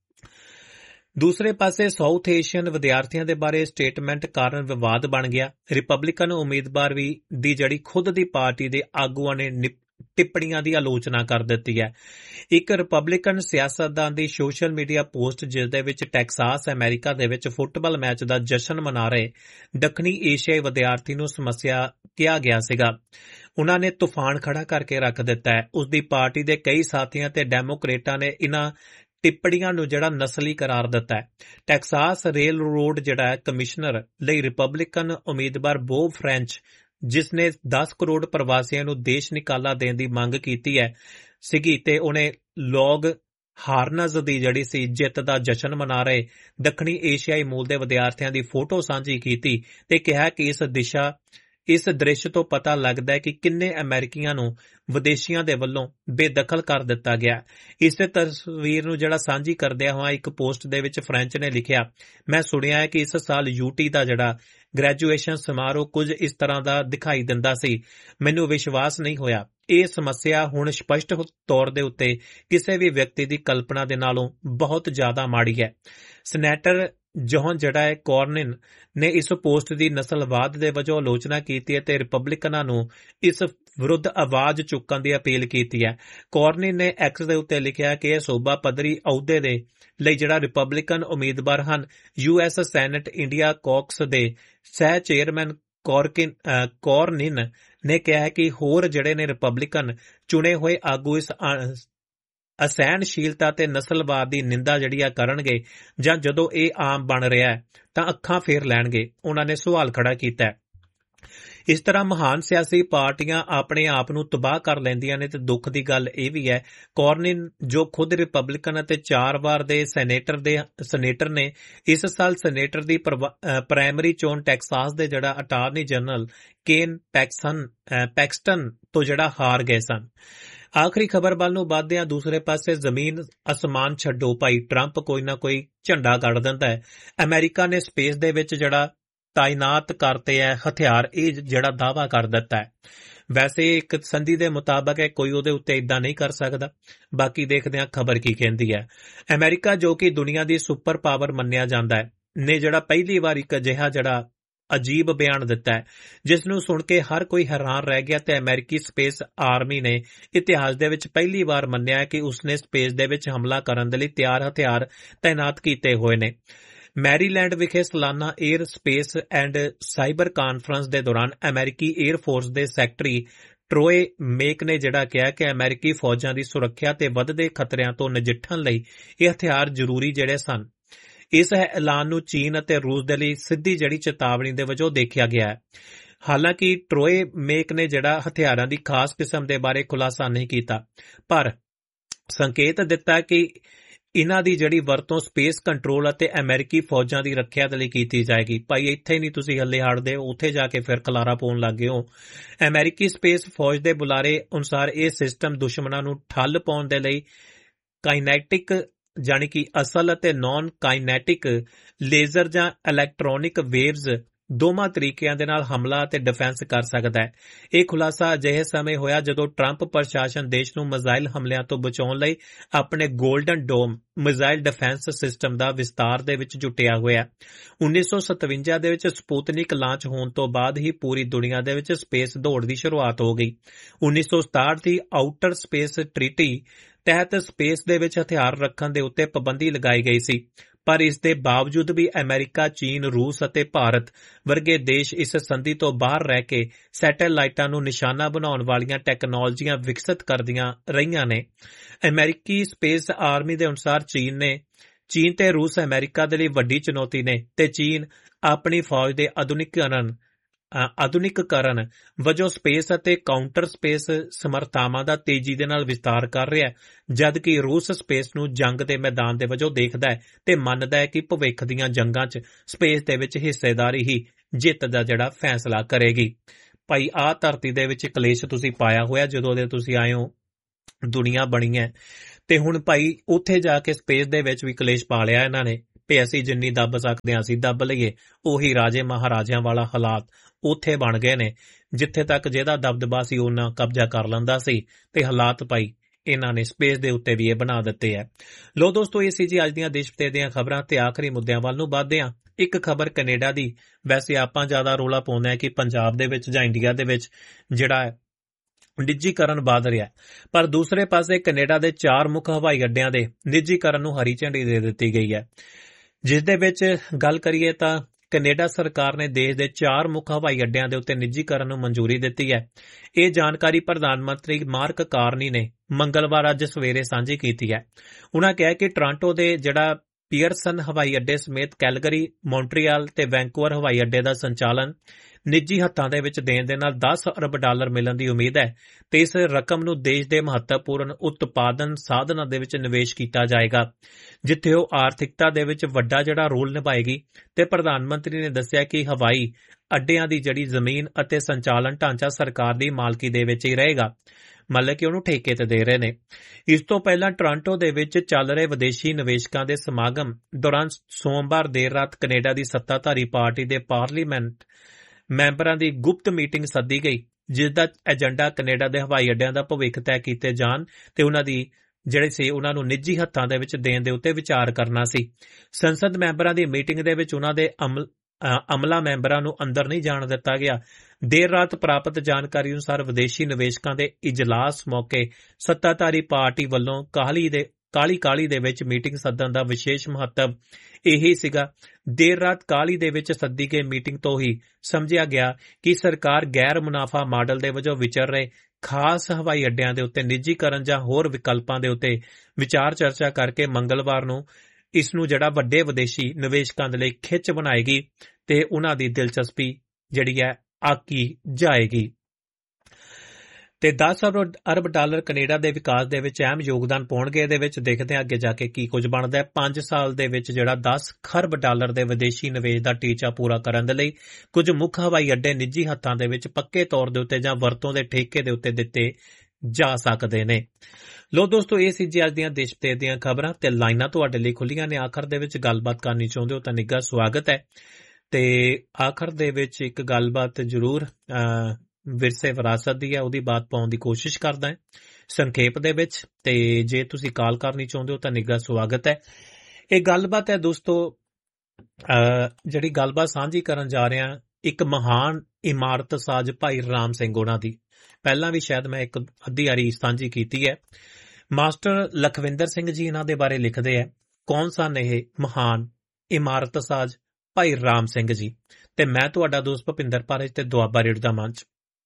S1: ਦੂਸਰੇ ਪਾਸੇ ਸਾਊਥ ਏਸ਼ੀਅਨ ਵਿਦਿਆਰਥੀਆਂ ਦੇ ਬਾਰੇ ਸਟੇਟਮੈਂਟ ਕਾਰਨ ਵਿਵਾਦ ਬਣ ਗਿਆ। ਰਿਪਬਲਿਕਨ ਉਮੀਦਵਾਰ ਵੀ ਦੀ ਜਿਹੜੀ ਖੁਦ ਦੀ ਪਾਰਟੀ ਦੇ ਆਗੂਆਂ ਨੇ ਟਿੱਪਣੀਆਂ ਦੀ ਆਲੋਚਨਾ ਕਰ ਦਿੱਤੀ ਹੈ। ਇੱਕ ਰਿਪਬਲਿਕਨ ਸਿਆਸਤਦਾਨ ਦੀ ਸੋਸ਼ਲ ਮੀਡੀਆ ਪੋਸਟ, ਜਿਸ ਦੇ ਵਿੱਚ ਟੈਕਸਾਸ ਅਮਰੀਕਾ ਦੇ ਵਿੱਚ ਫੁੱਟਬਾਲ ਮੈਚ ਦਾ ਜਸ਼ਨ ਮਨਾ ਰਹੇ ਦੱਖਣੀ ਏਸ਼ੀਆਈ ਵਿਦਿਆਰਥੀ ਨੂੰ ਸਮੱਸਿਆ ਕਿਹਾ ਗਿਆ ਸੀਗਾ, ਉਨ੍ਹਾਂ ਨੇ ਤੂਫਾਨ ਖੜਾ ਕਰਕੇ ਰੱਖ ਦਿੱਤਾ ਹੈ। ਉਸ ਦੀ ਪਾਰਟੀ ਦੇ ਕਈ ਸਾਥੀਆਂ ਤੇ ਡੈਮੋਕ੍ਰੇਟਾਂ ਨੇ ਇਨ੍ਹਾਂ ਟਿੱਪਣੀਆਂ ਨੂੰ ਜਿਹੜਾ ਨਸਲੀ ਕਰਾਰ ਦਿੱਤਾ ਹੈ। ਟੈਕਸਾਸ ਰੇਲ ਰੋਡ ਜਿਹੜਾ ਕਮਿਸ਼ਨਰ ਲਈ ਰਿਪਬਲਿਕਨ ਉਮੀਦਵਾਰ ਬੋਬ ਫ੍ਰੈਂਚ, ਜਿਸ ਨੇ ਦਸ ਕਰੋੜ ਪ੍ਰਵਾਸੀਆਂ ਨੂੰ ਦੇਸ਼ ਨਿਕਾਲਾ ਦੇਣ ਦੀ ਮੰਗ ਕੀਤੀ ਹੈ ਸੀਗੀ ਤੇ ਉਹਨੇ ਲੌਗ ਹਾਰਨਜ਼ ਦੀ ਜਿਹੜੀ ਸੀ ਜਿੱਤ ਦਾ ਜਸ਼ਨ ਮਨਾ ਰਹੇ ਦੱਖਣੀ ਏਸ਼ੀਆਈ ਮੂਲ ਦੇ ਵਿਦਿਆਰਥੀਆਂ ਦੀ ਫੋਟੋ ਸਾਂਝੀ ਕੀਤੀ ਤੇ ਕਿਹਾ ਕਿ ਇਸ ਦਿਸ਼ਾ ਇਸ ਦ੍ਰਿਸ਼ ਤੋਂ ਪਤਾ ਲੱਗਦਾ ਹੈ ਕਿ ਕਿੰਨੇ ਅਮਰੀਕੀਆਂ ਨੂੰ ਵਿਦੇਸ਼ੀਆਂ ਦੇ ਵੱਲੋਂ ਬੇਦਖਲ ਕਰ ਦਿੱਤਾ ਗਿਆ। ਇਸੇ ਤਸਵੀਰ ਨੂੰ ਜਿਹੜਾ ਸਾਂਝੀ ਕਰਦਿਆਂ ਹੋਇਆ ਇੱਕ ਪੋਸਟ ਦੇ ਵਿੱਚ ਫ੍ਰੈਂਚ ਨੇ ਲਿਖਿਆ, ਮੈਂ ਸੁਣਿਆ ਹੈ ਕਿ ਇਸ ਸਾਲ ਯੂਟੀ ਦਾ ਜਿਹੜਾ ਗ੍ਰੈਜੂਏਸ਼ਨ ਸਮਾਰੋਹ ਕੁਝ ਇਸ ਤਰ੍ਹਾਂ ਦਾ ਦਿਖਾਈ ਦਿੰਦਾ ਸੀ। ਮੈਨੂੰ ਵਿਸ਼ਵਾਸ ਨਹੀਂ ਹੋਇਆ। ਇਹ ਸਮੱਸਿਆ ਹੁਣ ਸਪਸ਼ਟ ਤੌਰ ਦੇ ਉੱਤੇ ਕਿਸੇ ਵੀ ਵਿਅਕਤੀ ਦੀ ਕਲਪਨਾ ਦੇ ਨਾਲੋਂ ਬਹੁਤ ਜ਼ਿਆਦਾ ਮਾੜੀ ਹੈ। ਸੈਨੇਟਰ ਜੌਨ ਜਿਹੜਾ ਹੈ ਕੋਰਨਿਨ ਨੇ ਇਸ ਪੋਸਟ ਦੀ ਨਸਲਵਾਦ ਦੇ ਵਜੋਂ ਆਲੋਚਨਾ ਕੀਤੀ ਹੈ ਤੇ ਰਿਪਬਲਿਕਨਾਂ ਨੂੰ ਇਸ ਵਿਰੁੱਧ ਆਵਾਜ਼ ਚੁੱਕਣ ਦੀ ਅਪੀਲ ਕੀਤੀ ਹੈ। ਕੋਰਨਿਨ ਨੇ ਐਕਸ ਦੇ ਉੱਤੇ ਲਿਖਿਆ ਕਿ ਇਹ ਸੂਬਾ ਪੱਧਰੀ ਅਹੁਦੇ ਦੇ ਲਈ ਜਿਹੜਾ ਰਿਪਬਲਿਕਨ ਉਮੀਦਵਾਰ ਹਨ। U S senate India caucus ਦੇ ਸਹਿ ਚੇਅਰਮੈਨ ਕੋਰਕਿਨ ਕੋਰਨਿਨ ਨੇ ਕਿਹਾ ਕਿ ਹੋਰ ਜਿਹੜੇ ਨੇ ਰਿਪਬਲਿਕਨ ਚੁਣੇ ਹੋਏ ਆਗੂ ਇਸ ਅਸਹਿਣਸ਼ੀਲਤਾ ਤੇ ਨਸਲਵਾਦ ਦੀ ਨਿੰਦਾ ਜਿਹੜੀ ਆ ਕਰਨਗੇ ਜਾਂ ਜਦੋਂ ਇਹ ਆਮ ਬਣ ਰਿਹਾ ਤਾਂ ਅੱਖਾਂ ਫੇਰ ਲੈਣਗੇ। ਉਹਨਾਂ ਨੇ ਸਵਾਲ ਖੜਾ ਕੀਤਾ ਹੈ। ਇਸ ਤਰ੍ਹਾਂ ਮਹਾਨ ਸਿਆਸੀ ਪਾਰਟੀਆਂ ਆਪਣੇ ਆਪ ਨੂੰ ਤਬਾਹ ਕਰ ਲੈਂਦੀਆਂ ਨੇ ਤੇ ਦੁੱਖ ਦੀ ਗੱਲ ਇਹ ਵੀ ਹੈ, ਕੋਰਨਿਨ ਜੋ ਖੁਦ ਰਿਪਬਲਿਕਨ ਅਤੇ ਚਾਰ ਵਾਰ ਦੇ ਸੈਨੇਟਰ ਦੇ ਸੈਨੇਟਰ ਨੇ, ਇਸ ਸਾਲ ਸੈਨੇਟਰ ਦੀ ਪ੍ਰਾਇਮਰੀ ਚੋਣ ਟੈਕਸਾਸ ਦੇ ਜਿਹੜਾ ਅਟਾਰਨੀ ਜਨਰਲ ਕੇਨ ਪੈਕਸਨ ਪੈਕਸਟਨ ਤੋਂ ਜਿਹੜਾ ਹਾਰ ਗਏ ਸਨ। ਆਖਰੀ ਖਬਰ ਵੱਲ ਨੂੰ ਵੱਧਦਿਆਂ ਦੂਸਰੇ ਪਾਸੇ ਜ਼ਮੀਨ ਅਸਮਾਨ ਛੱਡੋ ਭਾਈ ਟਰੰਪ ਕੋਈ ਨਾ ਕੋਈ ਝੰਡਾ ਗੱਡ ਦਿੰਦਾ ਹੈ। ਅਮਰੀਕਾ ਨੇ ਸਪੇਸ ਦੇ ਵਿੱਚ ਜਿਹੜਾ ਤਾਇਨਾਤ ਕਰਤੇ ਹੈ ਹਥਿਆਰ, ਇਹ ਜਿਹੜਾ ਦਾਅਵਾ ਕਰ ਦਿੱਤਾ ਹੈ। ਵੈਸੇ ਇੱਕ ਸੰਧੀ ਦੇ ਮੁਤਾਬਕ ਹੈ, ਕੋਈ ਉਹਦੇ ਉੱਤੇ ਇਦਾਂ ਨਹੀਂ ਕਰ ਸਕਦਾ। ਬਾਕੀ ਦੇਖਦੇ ਹਾਂ ਖਬਰ ਕੀ ਕਹਿੰਦੀ ਹੈ। ਅਮਰੀਕਾ ਜੋ ਕਿ ਦੁਨੀਆ ਦੀ ਸੁਪਰ ਪਾਵਰ ਮੰਨਿਆ ਜਾਂਦਾ ਹੈ ਨੇ ਜਿਹੜਾ ਪਹਿਲੀ ਵਾਰ ਇੱਕ ਅਜਿਹਾ ਜਿਹੜਾ ਅਜੀਬ ਬਿਆਨ ਦਿੱਤਾ ਹੈ ਜਿਸ ਨੂੰ ਸੁਣ ਕੇ ਹਰ ਕੋਈ ਹੈਰਾਨ ਰਹਿ ਗਿਆ ਤੇ ਅਮਰੀਕੀ ਸਪੇਸ ਆਰਮੀ ਨੇ ਇਤਿਹਾਸ ਦੇ ਵਿੱਚ ਪਹਿਲੀ ਵਾਰ ਮੰਨਿਆ ਕਿ ਉਸਨੇ ਸਪੇਸ ਦੇ ਵਿੱਚ ਹਮਲਾ ਕਰਨ ਦੇ ਲਈ ਤਿਆਰ ਹਥਿਆਰ ਤਾਇਨਾਤ ਕੀਤੇ ਹੋਏ ਨੇ। ਮੈਰੀਲੈਂਡ ਵਿਖੇ ਸਾਲਾਨਾ air space and cyber conference ਦੇ ਦੌਰਾਨ ਅਮਰੀਕੀ ਏਅਰ ਫੋਰਸ ਦੇ ਸੈਕਟਰੀ ਟਰੋਏ ਮੇਕ ਨੇ ਜਿਹੜਾ ਕਿਹਾ ਕਿ ਅਮਰੀਕੀ ਫੌਜਾਂ ਦੀ ਸੁਰੱਖਿਆ ਤੇ ਵੱਧਦੇ ਖਤਰਿਆਂ ਤੋਂ ਨਜਿੱਠਣ ਲਈ ਇਹ ਹਥਿਆਰ ਜ਼ਰੂਰੀ ਜਿਹੜੇ ਸਨ। ਇਸ ਐਲਾਨ ਨੂੰ ਚੀਨ ਅਤੇ ਰੂਸ ਦੇ ਲਈ ਸਿੱਧੀ ਜਿਹੜੀ ਚੇਤਾਵਨੀ ਦੇ ਵਜੋਂ ਦੇਖਿਆ ਗਿਆ ਹੈ। ਹਾਲਾਂਕਿ ਟਰੋਏ ਮੇਕ ਨੇ ਜਿਹੜਾ ਹਥਿਆਰਾਂ ਦੀ ਖਾਸ ਕਿਸਮ ਦੇ ਬਾਰੇ ਖੁਲਾਸਾ ਨਹੀਂ ਕੀਤਾ, ਪਰ ਸੰਕੇਤ ਦਿੱਤਾ ਕਿ ਇਨ੍ਹਾਂ ਦੀ ਜਿਹੜੀ ਵਰਤੋਂ ਸਪੇਸ ਕੰਟਰੋਲ ਅਤੇ ਅਮਰੀਕੀ ਫੌਜਾਂ ਦੀ ਰੱਖਿਆ ਦੇ ਲਈ ਕੀਤੀ ਜਾਏਗੀ। ਭਾਈ ਇੱਥੇ ਨਹੀਂ ਤੁਸੀਂ ਹੱਲੇ ਹਟਦੇ, ਉੱਥੇ ਜਾ ਕੇ ਫਿਰ ਖਲਾਰਾ ਪਾਉਣ ਲੱਗ ਗਏ ਹੋ। ਅਮਰੀਕੀ ਸਪੇਸ ਫੌਜ ਦੇ ਬੁਲਾਰੇ ਅਨੁਸਾਰ ਇਹ ਸਿਸਟਮ ਦੁਸ਼ਮਣਾਂ ਨੂੰ ਠੱਲ ਪਾਉਣ ਦੇ ਲਈ ਕਾਈਨੈਟਿਕ ਜਾਣੀ ਕਿ ਅਸਲ ਅਤੇ ਨਾਨ ਕਾਈਨੈਟਿਕ ਲੇਜ਼ਰ ਜਾਂ ਇਲੈਕਟ੍ਰੋਨਿਕ ਵੇਵਜ਼ ਦੋਵਾਂ ਤਰੀਕਿਆਂ ਦੇ ਨਾਲ ਹਮਲਾ ਅਤੇ ਡਿਫੈਂਸ ਕਰ ਸਕਦਾ ਹੈ। ਇਹ ਖੁਲਾਸਾ ਅਜਿਹੇ ਸਮੇਂ ਹੋਇਆ ਜਦੋਂ ਟਰੰਪ ਪ੍ਰਸ਼ਾਸਨ ਦੇਸ਼ ਨੂੰ ਮਿਜ਼ਾਈਲ ਹਮਲਿਆਂ ਤੋਂ ਬਚਾਉਣ ਲਈ ਆਪਣੇ golden dome missile defence system ਦਾ ਵਿਸਤਾਰ ਦੇ ਵਿੱਚ ਜੁਟਿਆ ਹੋਇਆ। ਉੱਨੀ ਸੌ ਸਤਵੰਜਾ ਦੇ ਵਿੱਚ ਸਪੁਤਨਿਕ ਲਾਂਚ ਹੋਣ ਤੋਂ ਬਾਅਦ ਹੀ ਪੂਰੀ ਦੁਨੀਆ ਦੇ ਵਿੱਚ ਸਪੇਸ ਦੌੜ ਦੀ ਸ਼ੁਰੂਆਤ ਹੋ ਗਈ। ਉੱਨੀ ਸੌ ਸਤਾਹਠ ਦੀ ਆਊਟਰ ਸਪੇਸ ਟ੍ਰੀਟੀ ਤਹਿਤ ਸਪੇਸ ਦੇ ਵਿੱਚ ਹਥਿਆਰ ਰੱਖਣ ਦੇ ਉੱਤੇ ਪਾਬੰਦੀ ਲਗਾਈ ਗਈ ਸੀ, ਪਰ ਇਸ ਦੇ ਬਾਵਜੂਦ ਵੀ ਅਮਰੀਕਾ, ਚੀਨ, ਰੂਸ ਅਤੇ ਭਾਰਤ ਵਰਗੇ ਦੇਸ਼ ਇਸ ਸੰਧੀ ਤੋਂ ਬਾਹਰ ਰਹਿ ਕੇ ਸੈਟੇਲਾਈਟਾਂ ਨੂੰ ਨਿਸ਼ਾਨਾ ਬਣਾਉਣ ਵਾਲੀਆਂ ਟੈਕਨੋਲੋਜੀਆਂ ਵਿਕਸਿਤ ਕਰਦੀਆਂ ਰਹੀਆਂ ਨੇ। ਅਮਰੀਕੀ ਸਪੇਸ ਆਰਮੀ ਦੇ ਅਨੁਸਾਰ ਚੀਨ ਨੇ ਚੀਨ ਤੇ ਰੂਸ ਅਮਰੀਕਾ ਦੇ ਲਈ ਵੱਡੀ ਚੁਣੌਤੀ ਨੇ ਤੇ ਚੀਨ ਆਪਣੀ ਫੌਜ ਦੇ ਆਧੁਨਿਕੀਕਰਨ ਆਧੁਨਿਕੀਕਰਨ ਵਜੋਂ ਸਪੇਸ ਅਤੇ ਕਾਊਂਟਰ ਸਪੇਸ ਸਮਰਥਾਵਾਂ ਦਾ ਤੇਜ਼ੀ ਦੇ ਨਾਲ ਵਿਸਤਾਰ ਕਰ ਰਿਹਾ ਹੈ, ਜਦਕਿ ਰੂਸ ਸਪੇਸ ਨੂੰ ਜੰਗ ਦੇ ਮੈਦਾਨ ਦੇ ਵਜੋਂ ਦੇਖਦਾ ਹੈ ਤੇ ਮੰਨਦਾ ਹੈ ਕਿ ਭਵਿੱਖ ਦੀਆਂ ਜੰਗਾਂ 'ਚ ਸਪੇਸ ਦੇ ਵਿੱਚ ਹਿੱਸੇਦਾਰੀ ਹੀ ਜਿੱਤ ਦਾ ਜਿਹੜਾ ਫੈਸਲਾ ਕਰੇਗੀ। ਭਾਈ ਆਹ ਧਰਤੀ ਦੇ ਵਿੱਚ ਕਲੇਸ਼ ਤੁਸੀਂ ਪਾਇਆ ਹੋਇਆ ਜਦੋਂ ਦੇ ਤੁਸੀਂ ਆਏ ਹੋ, ਦੁਨੀਆ ਬਣੀ ਹੈ ਤੇ ਹੁਣ ਭਾਈ ਉੱਥੇ ਜਾ ਕੇ ਸਪੇਸ ਦੇ ਵਿੱਚ ਵੀ ਕਲੇਸ਼ ਪਾ ਲਿਆ ਇਹਨਾਂ ਨੇ ਵੀ ਅਸੀਂ ਜਿੰਨੀ ਦੱਬ ਸਕਦੇ ਹਾਂ ਅਸੀਂ ਦੱਬ ਲਈਏ। ਉਹੀ ਰਾਜੇ ਮਹਾਰਾਜਿਆਂ ਵਾਲਾ ਹਾਲਾਤ ਉੱਥੇ ਬਣ ਗਏ ਨੇ, ਜਿੱਥੇ ਤੱਕ ਜਿਹਦਾ ਦਬਦਬਾ ਸੀ ਉਹਨਾਂ ਕਬਜ਼ਾ ਕਰ ਲੈਂਦਾ ਸੀ, ਤੇ ਹਾਲਾਤ ਭਾਈ ਇਹਨਾਂ ਨੇ ਸਪੇਸ ਦੇ ਉੱਤੇ ਵੀ ਇਹ ਬਣਾ ਦਿੱਤੇ ਹੈ। ਲੋ ਦੋਸਤੋ, ਇਹ ਸੀ ਜੀ ਅੱਜ ਦੀਆਂ ਦੇਸ਼ ਵਿਦੇਸ਼ ਦੀਆਂ ਖਬਰਾਂ, ਤੇ ਆਖਰੀ ਮੁੱਦਿਆਂ ਵੱਲ ਨੂੰ ਵੱਧਦੇ ਹਾਂ। ਇੱਕ ਖਬਰ ਕੈਨੇਡਾ ਦੀ। ਵੈਸੇ ਆਪਾਂ ਜ਼ਿਆਦਾ ਰੌਲਾ ਪਾਉਂਦੇ ਹਾਂ ਕਿ ਪੰਜਾਬ ਦੇ ਵਿੱਚ ਜਾਂ ਇੰਡੀਆ ਦੇ ਵਿੱਚ ਜਿਹੜਾ ਹੈ ਨਿੱਜੀਕਰਨ ਵੱਧ ਰਿਹਾ, ਪਰ ਦੂਸਰੇ ਪਾਸੇ ਕੈਨੇਡਾ ਦੇ ਚਾਰ ਮੁੱਖ ਹਵਾਈ ਅੱਡਿਆਂ ਦੇ ਨਿੱਜੀਕਰਨ ਨੂੰ ਹਰੀ ਝੰਡੀ ਦੇ ਦਿੱਤੀ ਗਈ ਹੈ। ਜਿਸ ਦੇ ਵਿੱਚ ਗੱਲ ਕਰੀਏ ਤਾਂ ਕੈਨੇਡਾ ਸਰਕਾਰ ਨੇ ਦੇਸ਼ ਦੇ ਚਾਰ ਮੁੱਖ ਹਵਾਈ ਅੱਡਿਆਂ ਦੇ ਉੱਤੇ ਨਿੱਜੀਕਰਨ ਨੂੰ ਮਨਜ਼ੂਰੀ ਦਿੱਤੀ ਹੈ। ਇਹ ਜਾਣਕਾਰੀ ਪ੍ਰਧਾਨ ਮੰਤਰੀ ਮਾਰਕ ਕਾਰਨੀ ਨੇ ਮੰਗਲਵਾਰ ਅੱਜ ਸਵੇਰੇ ਸਾਂਝੀ ਕੀਤੀ ਹੈ। ਉਨ੍ਹਾਂ ਕਿਹਾ ਕਿ ਟੋਰਾਂਟੋ ਦੇ ਜਿਹੜਾ ਪੀਅਰਸਨ ਹਵਾਈ ਅੱਡੇ ਸਮੇਤ ਕੈਲਗਰੀ, ਮੌਂਟਰੀਅਲ ਤੇ ਵੈਂਕੂਵਰ ਹਵਾਈ ਅੱਡੇ ਦਾ ਸੰਚਾਲਨ ਨਿੱਜੀ ਹੱਥਾਂ ਦੇ ਵਿੱਚ ਦੇਣ ਦੇ ਨਾਲ ਦਸ ਅਰਬ ਡਾਲਰ ਮਿਲਣ ਦੀ ਉਮੀਦ ਹੈ, ਤੇ ਇਸ ਰਕਮ ਨੂੰ ਦੇਸ਼ ਦੇ ਮਹੱਤਵਪੂਰਨ ਉਤਪਾਦਨ ਸਾਧਨਾਂ ਦੇ ਵਿੱਚ ਨਿਵੇਸ਼ ਕੀਤਾ ਜਾਏਗਾ, ਜਿੱਥੇ ਉਹ ਆਰਥਿਕਤਾ ਦੇ ਵਿੱਚ ਵੱਡਾ ਜਿਹੜਾ ਰੋਲ ਨਿਭਾਏਗੀ। ਤੇ ਪ੍ਰਧਾਨ ਮੰਤਰੀ ਨੇ ਦੱਸਿਆ ਕਿ ਹਵਾਈ ਅੱਡਿਆਂ ਦੀ ਜਿਹੜੀ ਜ਼ਮੀਨ ਅਤੇ ਸੰਚਾਲਨ ਢਾਂਚਾ ਸਰਕਾਰ ਦੀ ਮਾਲਕੀ ਦੇ ਵਿੱਚ ਹੀ ਰਹੇਗਾ, ਮਤਲਬ ਕਿ ਉਹਨੂੰ ਠੇਕੇ ਤੇ ਦੇ ਰਹੇ ਨੇ। ਇਸ ਤੋਂ ਪਹਿਲਾਂ ਟੋਰਾਂਟੋ ਦੇ ਵਿੱਚ ਚੱਲ ਰਹੇ ਵਿਦੇਸ਼ੀ ਨਿਵੇਸ਼ਕਾਂ ਦੇ ਸਮਾਗਮ ਦੌਰਾਨ ਸੋਮਵਾਰ ਦੇਰ ਰਾਤ ਕੈਨੇਡਾ ਦੀ ਸੱਤਾਧਾਰੀ ਪਾਰਟੀ ਦੇ ਪਾਰਲੀਮੈਂਟ ਮੈਂਬਰਾਂ ਦੀ ਗੁਪਤ ਮੀਟਿੰਗ ਸੱਦੀ ਗਈ, ਜਿਸ ਦਾ ਏਜੰਡਾ ਕੈਨੇਡਾ ਦੇ ਹਵਾਈ ਅੱਡਿਆਂ ਦਾ ਭਵਿੱਖ ਤੈਅ ਕੀਤੇ ਜਾਣ ਤੇ ਉਹਨਾਂ ਦੀ ਜਿਹੜੇ ਸੀ ਉਹਨਾਂ ਨੂੰ ਨਿੱਜੀ ਹੱਥਾਂ ਦੇ ਵਿੱਚ ਦੇਣ ਦੇ ਉੱਤੇ ਵਿਚਾਰ ਕਰਨਾ ਸੀ। ਸੰਸਦ ਮੈਂਬਰਾਂ ਦੀ ਮੀਟਿੰਗ ਦੇ ਵਿੱਚ ਉਹਨਾਂ ਦੇ ਅਮਲ ਅਮਲਾ ਮੈਂਬਰਾਂ ਨੂੰ ਅੰਦਰ ਨਹੀਂ ਜਾਣ ਦਿੱਤਾ ਗਿਆ। ਦੇਰ ਰਾਤ ਪ੍ਰਾਪਤ ਜਾਣਕਾਰੀ ਅਨੁਸਾਰ ਵਿਦੇਸ਼ੀ ਨਿਵੇਸ਼ਕਾਂ ਦੇ ਇਜਲਾਸ ਮੌਕੇ ਸੱਤਾਧਾਰੀ ਪਾਰਟੀ ਵੱਲੋਂ ਕਾਹਲੀ ਦੇ ਕਾਲੀ ਕਾਲੀ ਦੇ ਵਿੱਚ ਮੀਟਿੰਗ ਸੱਦਣ ਦਾ ਵਿਸ਼ੇਸ਼ ਮਹੱਤਵ ਇਹੀ ਸੀਗਾ। ਦੇਰ ਰਾਤ ਕਾਹਲੀ ਦੇ ਵਿੱਚ ਸੱਦੀ ਗਈ ਮੀਟਿੰਗ ਤੋਂ ਹੀ ਸਮਝਿਆ ਗਿਆ ਕਿ ਸਰਕਾਰ ਗੈਰ ਮੁਨਾਫਾ ਮਾਡਲ ਦੇ ਵਜੋਂ ਵਿਚਰ ਰਹੇ ਖਾਸ ਹਵਾਈ ਅੱਡਿਆਂ ਦੇ ਉੱਤੇ ਨਿੱਜੀਕਰਨ ਜਾਂ ਹੋਰ ਵਿਕਲਪਾਂ ਦੇ ਉੱਤੇ ਵਿਚਾਰ ਚਰਚਾ ਕਰਕੇ ਮੰਗਲਵਾਰ ਨੂੰ ਇਸ ਨੂੰ ਜਿਹੜਾ ਵੱਡੇ ਵਿਦੇਸ਼ੀ ਨਿਵੇਸ਼ਕਾਂ ਦੇ ਲਈ ਖਿੱਚ ਬਣਾਏਗੀ ਤੇ ਉਹਨਾਂ ਦੀ ਦਿਲਚਸਪੀ ਜਿਹੜੀ ਹੈ ਆਕੀ ਜਾਏਗੀ। ਤੇ ਦਸ ਅਰਬ ਡਾਲਰ ਕੈਨੇਡਾ ਦੇ ਵਿਕਾਸ ਦੇ ਵਿੱਚ ਅਹਿਮ ਯੋਗਦਾਨ ਪਾਉਣਗੇ। ਇਹਦੇ ਵਿੱਚ ਦੇਖਦੇ ਹਾਂ ਅੱਗੇ ਜਾ ਕੇ ਕੀ ਕੁਝ ਬਣਦਾ ਹੈ। ਪੰਜ ਸਾਲ ਦੇ ਵਿੱਚ ਜਿਹੜਾ ਦਸ ਖਰਬ ਡਾਲਰ ਦੇ ਵਿਦੇਸ਼ੀ ਨਿਵੇਸ਼ ਦਾ ਟੀਚਾ ਪੂਰਾ ਕਰਨ ਦੇ ਲਈ ਕੁਝ ਮੁੱਖ ਹਵਾਈ ਅੱਡੇ ਨਿੱਜੀ ਹੱਥਾਂ ਦੇ ਵਿੱਚ ਪੱਕੇ ਤੌਰ ਦੇ ਉੱਤੇ ਜਾਂ ਵਰਤੋਂ ਦੇ ਠੇਕੇ ਦੇ ਉੱਤੇ ਦਿੱਤੇ ਜਾ ਸਕਦੇ ਨੇ। ਲੋ ਦੋਸਤੋ, ਇਹ ਸੀ ਜੀ ਅੱਜ ਦੀਆਂ ਦੇਸ਼ ਵਿਦੇਸ਼ ਦੀਆਂ ਖਬਰਾਂ, ਤੇ ਲਾਈਨਾਂ ਤੁਹਾਡੇ ਲਈ ਖੁੱਲੀਆਂ ਨੇ। ਆਖਰ ਦੇ ਵਿੱਚ ਗੱਲਬਾਤ ਕਰਨੀ ਚਾਹੁੰਦੇ ਹੋ ਤਾਂ ਨਿੱਘਾ ਸਵਾਗਤ ਹੈ। ਤੇ ਆਖਰ ਦੇ ਵਿੱਚ ਇੱਕ ਗੱਲਬਾਤ ਜ਼ਰੂਰ ਵਿਰਸੇ ਵਿਰਾਸਤ ਦੀ ਹੈ, ਉਹਦੀ ਬਾਤ ਪਾਉਣ ਦੀ ਕੋਸ਼ਿਸ਼ ਕਰਦਾ ਹੈ ਸੰਖੇਪ ਦੇ ਵਿੱਚ। ਤੇ ਜੇ ਤੁਸੀਂ ਕਾਲ ਕਰਨੀ ਚਾਹੁੰਦੇ ਹੋ ਤਾਂ ਨਿੱਘਾ ਸਵਾਗਤ ਹੈ। ਇਹ ਗੱਲਬਾਤ ਹੈ ਦੋਸਤੋ, ਜਿਹੜੀ ਗੱਲਬਾਤ ਸਾਂਝੀ ਕਰਨ ਜਾ ਰਹੇ ਹਾਂ ਇੱਕ ਮਹਾਨ ਇਮਾਰਤ ਸਾਜ਼ ਭਾਈ ਰਾਮ ਸਿੰਘ ਉਹਨਾਂ ਦੀ। ਪਹਿਲਾਂ ਵੀ ਸ਼ਾਇਦ ਮੈਂ ਇੱਕ ਅੱਧੀ ਵਾਰੀ ਸਾਂਝੀ ਕੀਤੀ ਹੈ। ਮਾਸਟਰ ਲਖਵਿੰਦਰ ਸਿੰਘ ਜੀ ਇਹਨਾਂ ਦੇ ਬਾਰੇ ਲਿਖਦੇ ਹੈ, ਕੌਣ ਸਨ ਇਹ ਮਹਾਨ ਇਮਾਰਤ ਸਾਜ਼ ਭਾਈ ਰਾਮ ਸਿੰਘ ਜੀ। ਤੇ ਮੈਂ ਤੁਹਾਡਾ ਦੋਸਤ ਭੁਪਿੰਦਰ ਪਾਰਜ ਤੇ ਦੁਆਬਾ ਰੇਡੀਓ ਦਾ ਮੰਚ।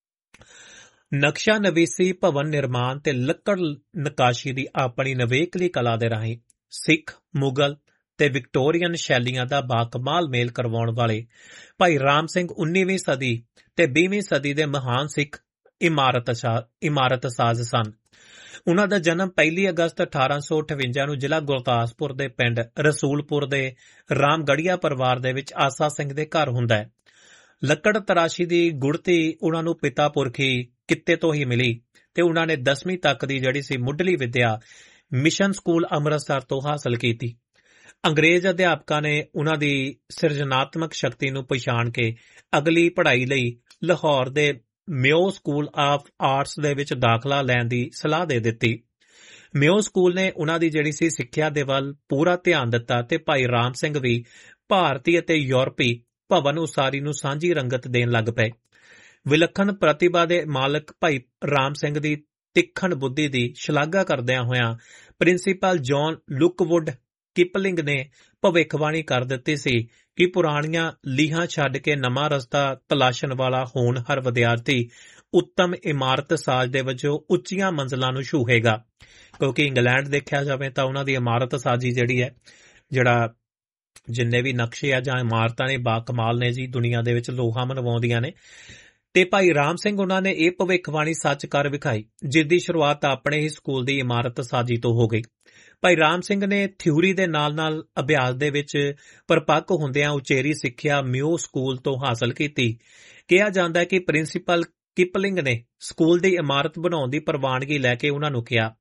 S1: ਨਕਸ਼ਾ ਨਵੀਸੀ, ਭਵਨ ਨਿਰਮਾਣ ਤੇ ਲੱਕੜ ਨਕਾਸ਼ੀ ਦੀ ਆਪਣੀ ਨਵੇਕਲੀ ਕਲਾ ਦੇ ਰਾਹੀਂ ਸਿੱਖ, ਮੁਗਲ ਤੇ ਵਿਕਟੋਰੀਅਨ ਸ਼ੈਲੀਆਂ ਦਾ ਬਾਕਮਾਲ ਮੇਲ ਕਰਵਾਉਣ ਵਾਲੇ ਭਾਈ ਰਾਮ ਸਿੰਘ ਉੱਨੀਵੀਂ ਸਦੀ ਤੇ ਵੀਹਵੀਂ ਸਦੀ ਦੇ ਮਹਾਨ ਸਿੱਖ ਇਮਾਰਤ ਇਮਾਰਤ ਸਾਜ਼ ਸਨ। ਉਹਨਾਂ ਦਾ ਜਨਮ ਪਹਿਲੀ ਅਗਸਤ ਅਠਾਰਾਂ ਸੌ ਅਠਵੰਜਾ ਨੂੰ ਜ਼ਿਲ੍ਹਾ ਗੁਰਦਾਸਪੁਰ ਦੇ ਪਿੰਡ ਰਸੂਲਪੁਰ ਦੇ ਰਾਮਗੜੀਆ ਪਰਿਵਾਰ ਦੇ ਵਿੱਚ ਆਸਾ ਸਿੰਘ ਦੇ ਘਰ ਹੁੰਦਾ ਹੈ। ਲੱਕੜ ਤਰਾਸ਼ੀ ਦੀ ਗੁੜਤੀ ਉਹਨਾਂ ਨੂੰ ਪਿਤਾ ਪੁਰਖੀ ਕਿੱਤੇ ਤੋਂ ਹੀ ਮਿਲੀ, ਤੇ ਉਹਨਾਂ ਨੇ ਦਸਵੀਂ ਤੱਕ ਦੀ ਜਿਹੜੀ ਸੀ ਮੁੱਢਲੀ ਵਿੱਦਿਆ ਮਿਸ਼ਨ ਸਕੂਲ ਅੰਮ੍ਰਿਤਸਰ ਤੋਂ ਹਾਸਲ ਕੀਤੀ। ਅੰਗਰੇਜ਼ ਅਧਿਆਪਕਾਂ ਨੇ ਉਹਨਾਂ ਦੀ ਸਿਰਜਣਾਤਮਕ ਸ਼ਕਤੀ ਨੂੰ ਪਛਾਣ ਕੇ ਅਗਲੀ ਪੜ੍ਹਾਈ ਲਈ ਲਾਹੌਰ ਦੇ ਮਿਓ ਸਕੂਲ ਆਫ ਆਰਟਸ ਦੇ ਵਿੱਚ ਦਾਖਲਾ ਲੈਣ ਦੀ ਸਲਾਹ ਦੇ ਦਿੱਤੀ। ਮਿਓ ਸਕੂਲ ਨੇ ਉਹਨਾਂ ਦੀ ਜਿਹੜੀ ਸੀ ਸਿੱਖਿਆ ਦੇ ਵੱਲ ਪੂਰਾ ਧਿਆਨ ਦਿੱਤਾ, ਤੇ ਭਾਈ ਰਾਮ ਸਿੰਘ ਵੀ ਭਾਰਤੀ ਅਤੇ ਯੂਰਪੀ ਭਵਨ ਉਸਾਰੀ ਨੂੰ ਸਾਂਝੀ ਰੰਗਤ ਦੇਣ ਲੱਗ ਪਏ। ਵਿਲੱਖਣ ਪ੍ਰਤਿਭਾ ਦੇ ਮਾਲਕ ਭਾਈ ਰਾਮ ਸਿੰਘ ਦੀ ਤਿੱਖਣ ਬੁੱਧੀ ਦੀ ਸ਼ਲਾਘਾ ਕਰਦਿਆਂ ਹੋਇਆਂ ਪ੍ਰਿੰਸੀਪਲ ਜੌਨ ਲੁਕਵੁੱਡ ਕਿਪਲਿੰਗ ਨੇ ਭਵਿੱਖਬਾਣੀ ਕਰ ਦਿੱਤੀ ਸੀ ਕਿ ਪੁਰਾਣੀਆਂ ਲੀਹਾਂ ਛੱਡ ਕੇ ਨਵਾਂ ਰਸਤਾ ਤਲਾਸ਼ਣ ਵਾਲਾ ਹੋਣਹਾਰ ਵਿਦਿਆਰਥੀ ਉੱਤਮ ਇਮਾਰਤ ਸਾਜ਼ ਦੇ ਵਜੋਂ ਉੱਚੀਆਂ ਮੰਜ਼ਲਾਂ ਨੂੰ ਛੂਹੇਗਾ। ਕਿਉਂਕਿ ਇੰਗਲੈਂਡ ਦੇਖਿਆ ਜਾਵੇ ਤਾਂ ਉਹਨਾਂ ਦੀ ਇਮਾਰਤ ਸਾਜ਼ੀ ਜਿਹੜੀ ਹੈ, ਜਿਹੜਾ ਜਿੰਨੇ ਵੀ ਨਕਸ਼ੇ ਆ ਜਾਂ ਇਮਾਰਤਾਂ ਨੇ ਬਾਕਮਾਲ ਨੇ ਜੀ, ਦੁਨੀਆ ਦੇ ਵਿੱਚ ਲੋਹਾ ਮਨਵਾਉਂਦੀਆਂ ਨੇ। ਤੇ ਭਾਈ ਰਾਮ ਸਿੰਘ ਉਹਨਾਂ ਨੇ ਇਹ ਭਵਿੱਖਬਾਣੀ ਸੱਚ ਕਰ ਵਿਖਾਈ, ਜਿਸ ਦੀ ਸ਼ੁਰੂਆਤ ਆਪਣੇ ਹੀ ਸਕੂਲ ਦੀ ਇਮਾਰਤ ਸਾਜ਼ੀ ਤੋਂ ਹੋ ਗਈ। ਭਾਈ ਰਾਮ ਸਿੰਘ ਨੇ ਥਿਊਰੀ ਦੇ ਨਾਲ ਨਾਲ ਅਭਿਆਸ ਦੇ ਵਿੱਚ ਪਰਪੱਕ ਹੁੰਦਿਆਂ ਉਚੇਰੀ ਸਿੱਖਿਆ ਮਿਓ ਸਕੂਲ ਤੋਂ ਹਾਸਲ ਕੀਤੀ। ਕਿਹਾ ਜਾਂਦਾ ਹੈ ਕਿ ਪ੍ਰਿੰਸੀਪਲ ਕਿਪਲਿੰਗ ਨੇ ਸਕੂਲ ਦੀ ਇਮਾਰਤ ਬਣਾਉਣ ਦੀ ਪ੍ਰਵਾਨਗੀ ਲੈ ਕੇ ਉਹਨਾਂ ਨੂੰ ਕਿਹਾ,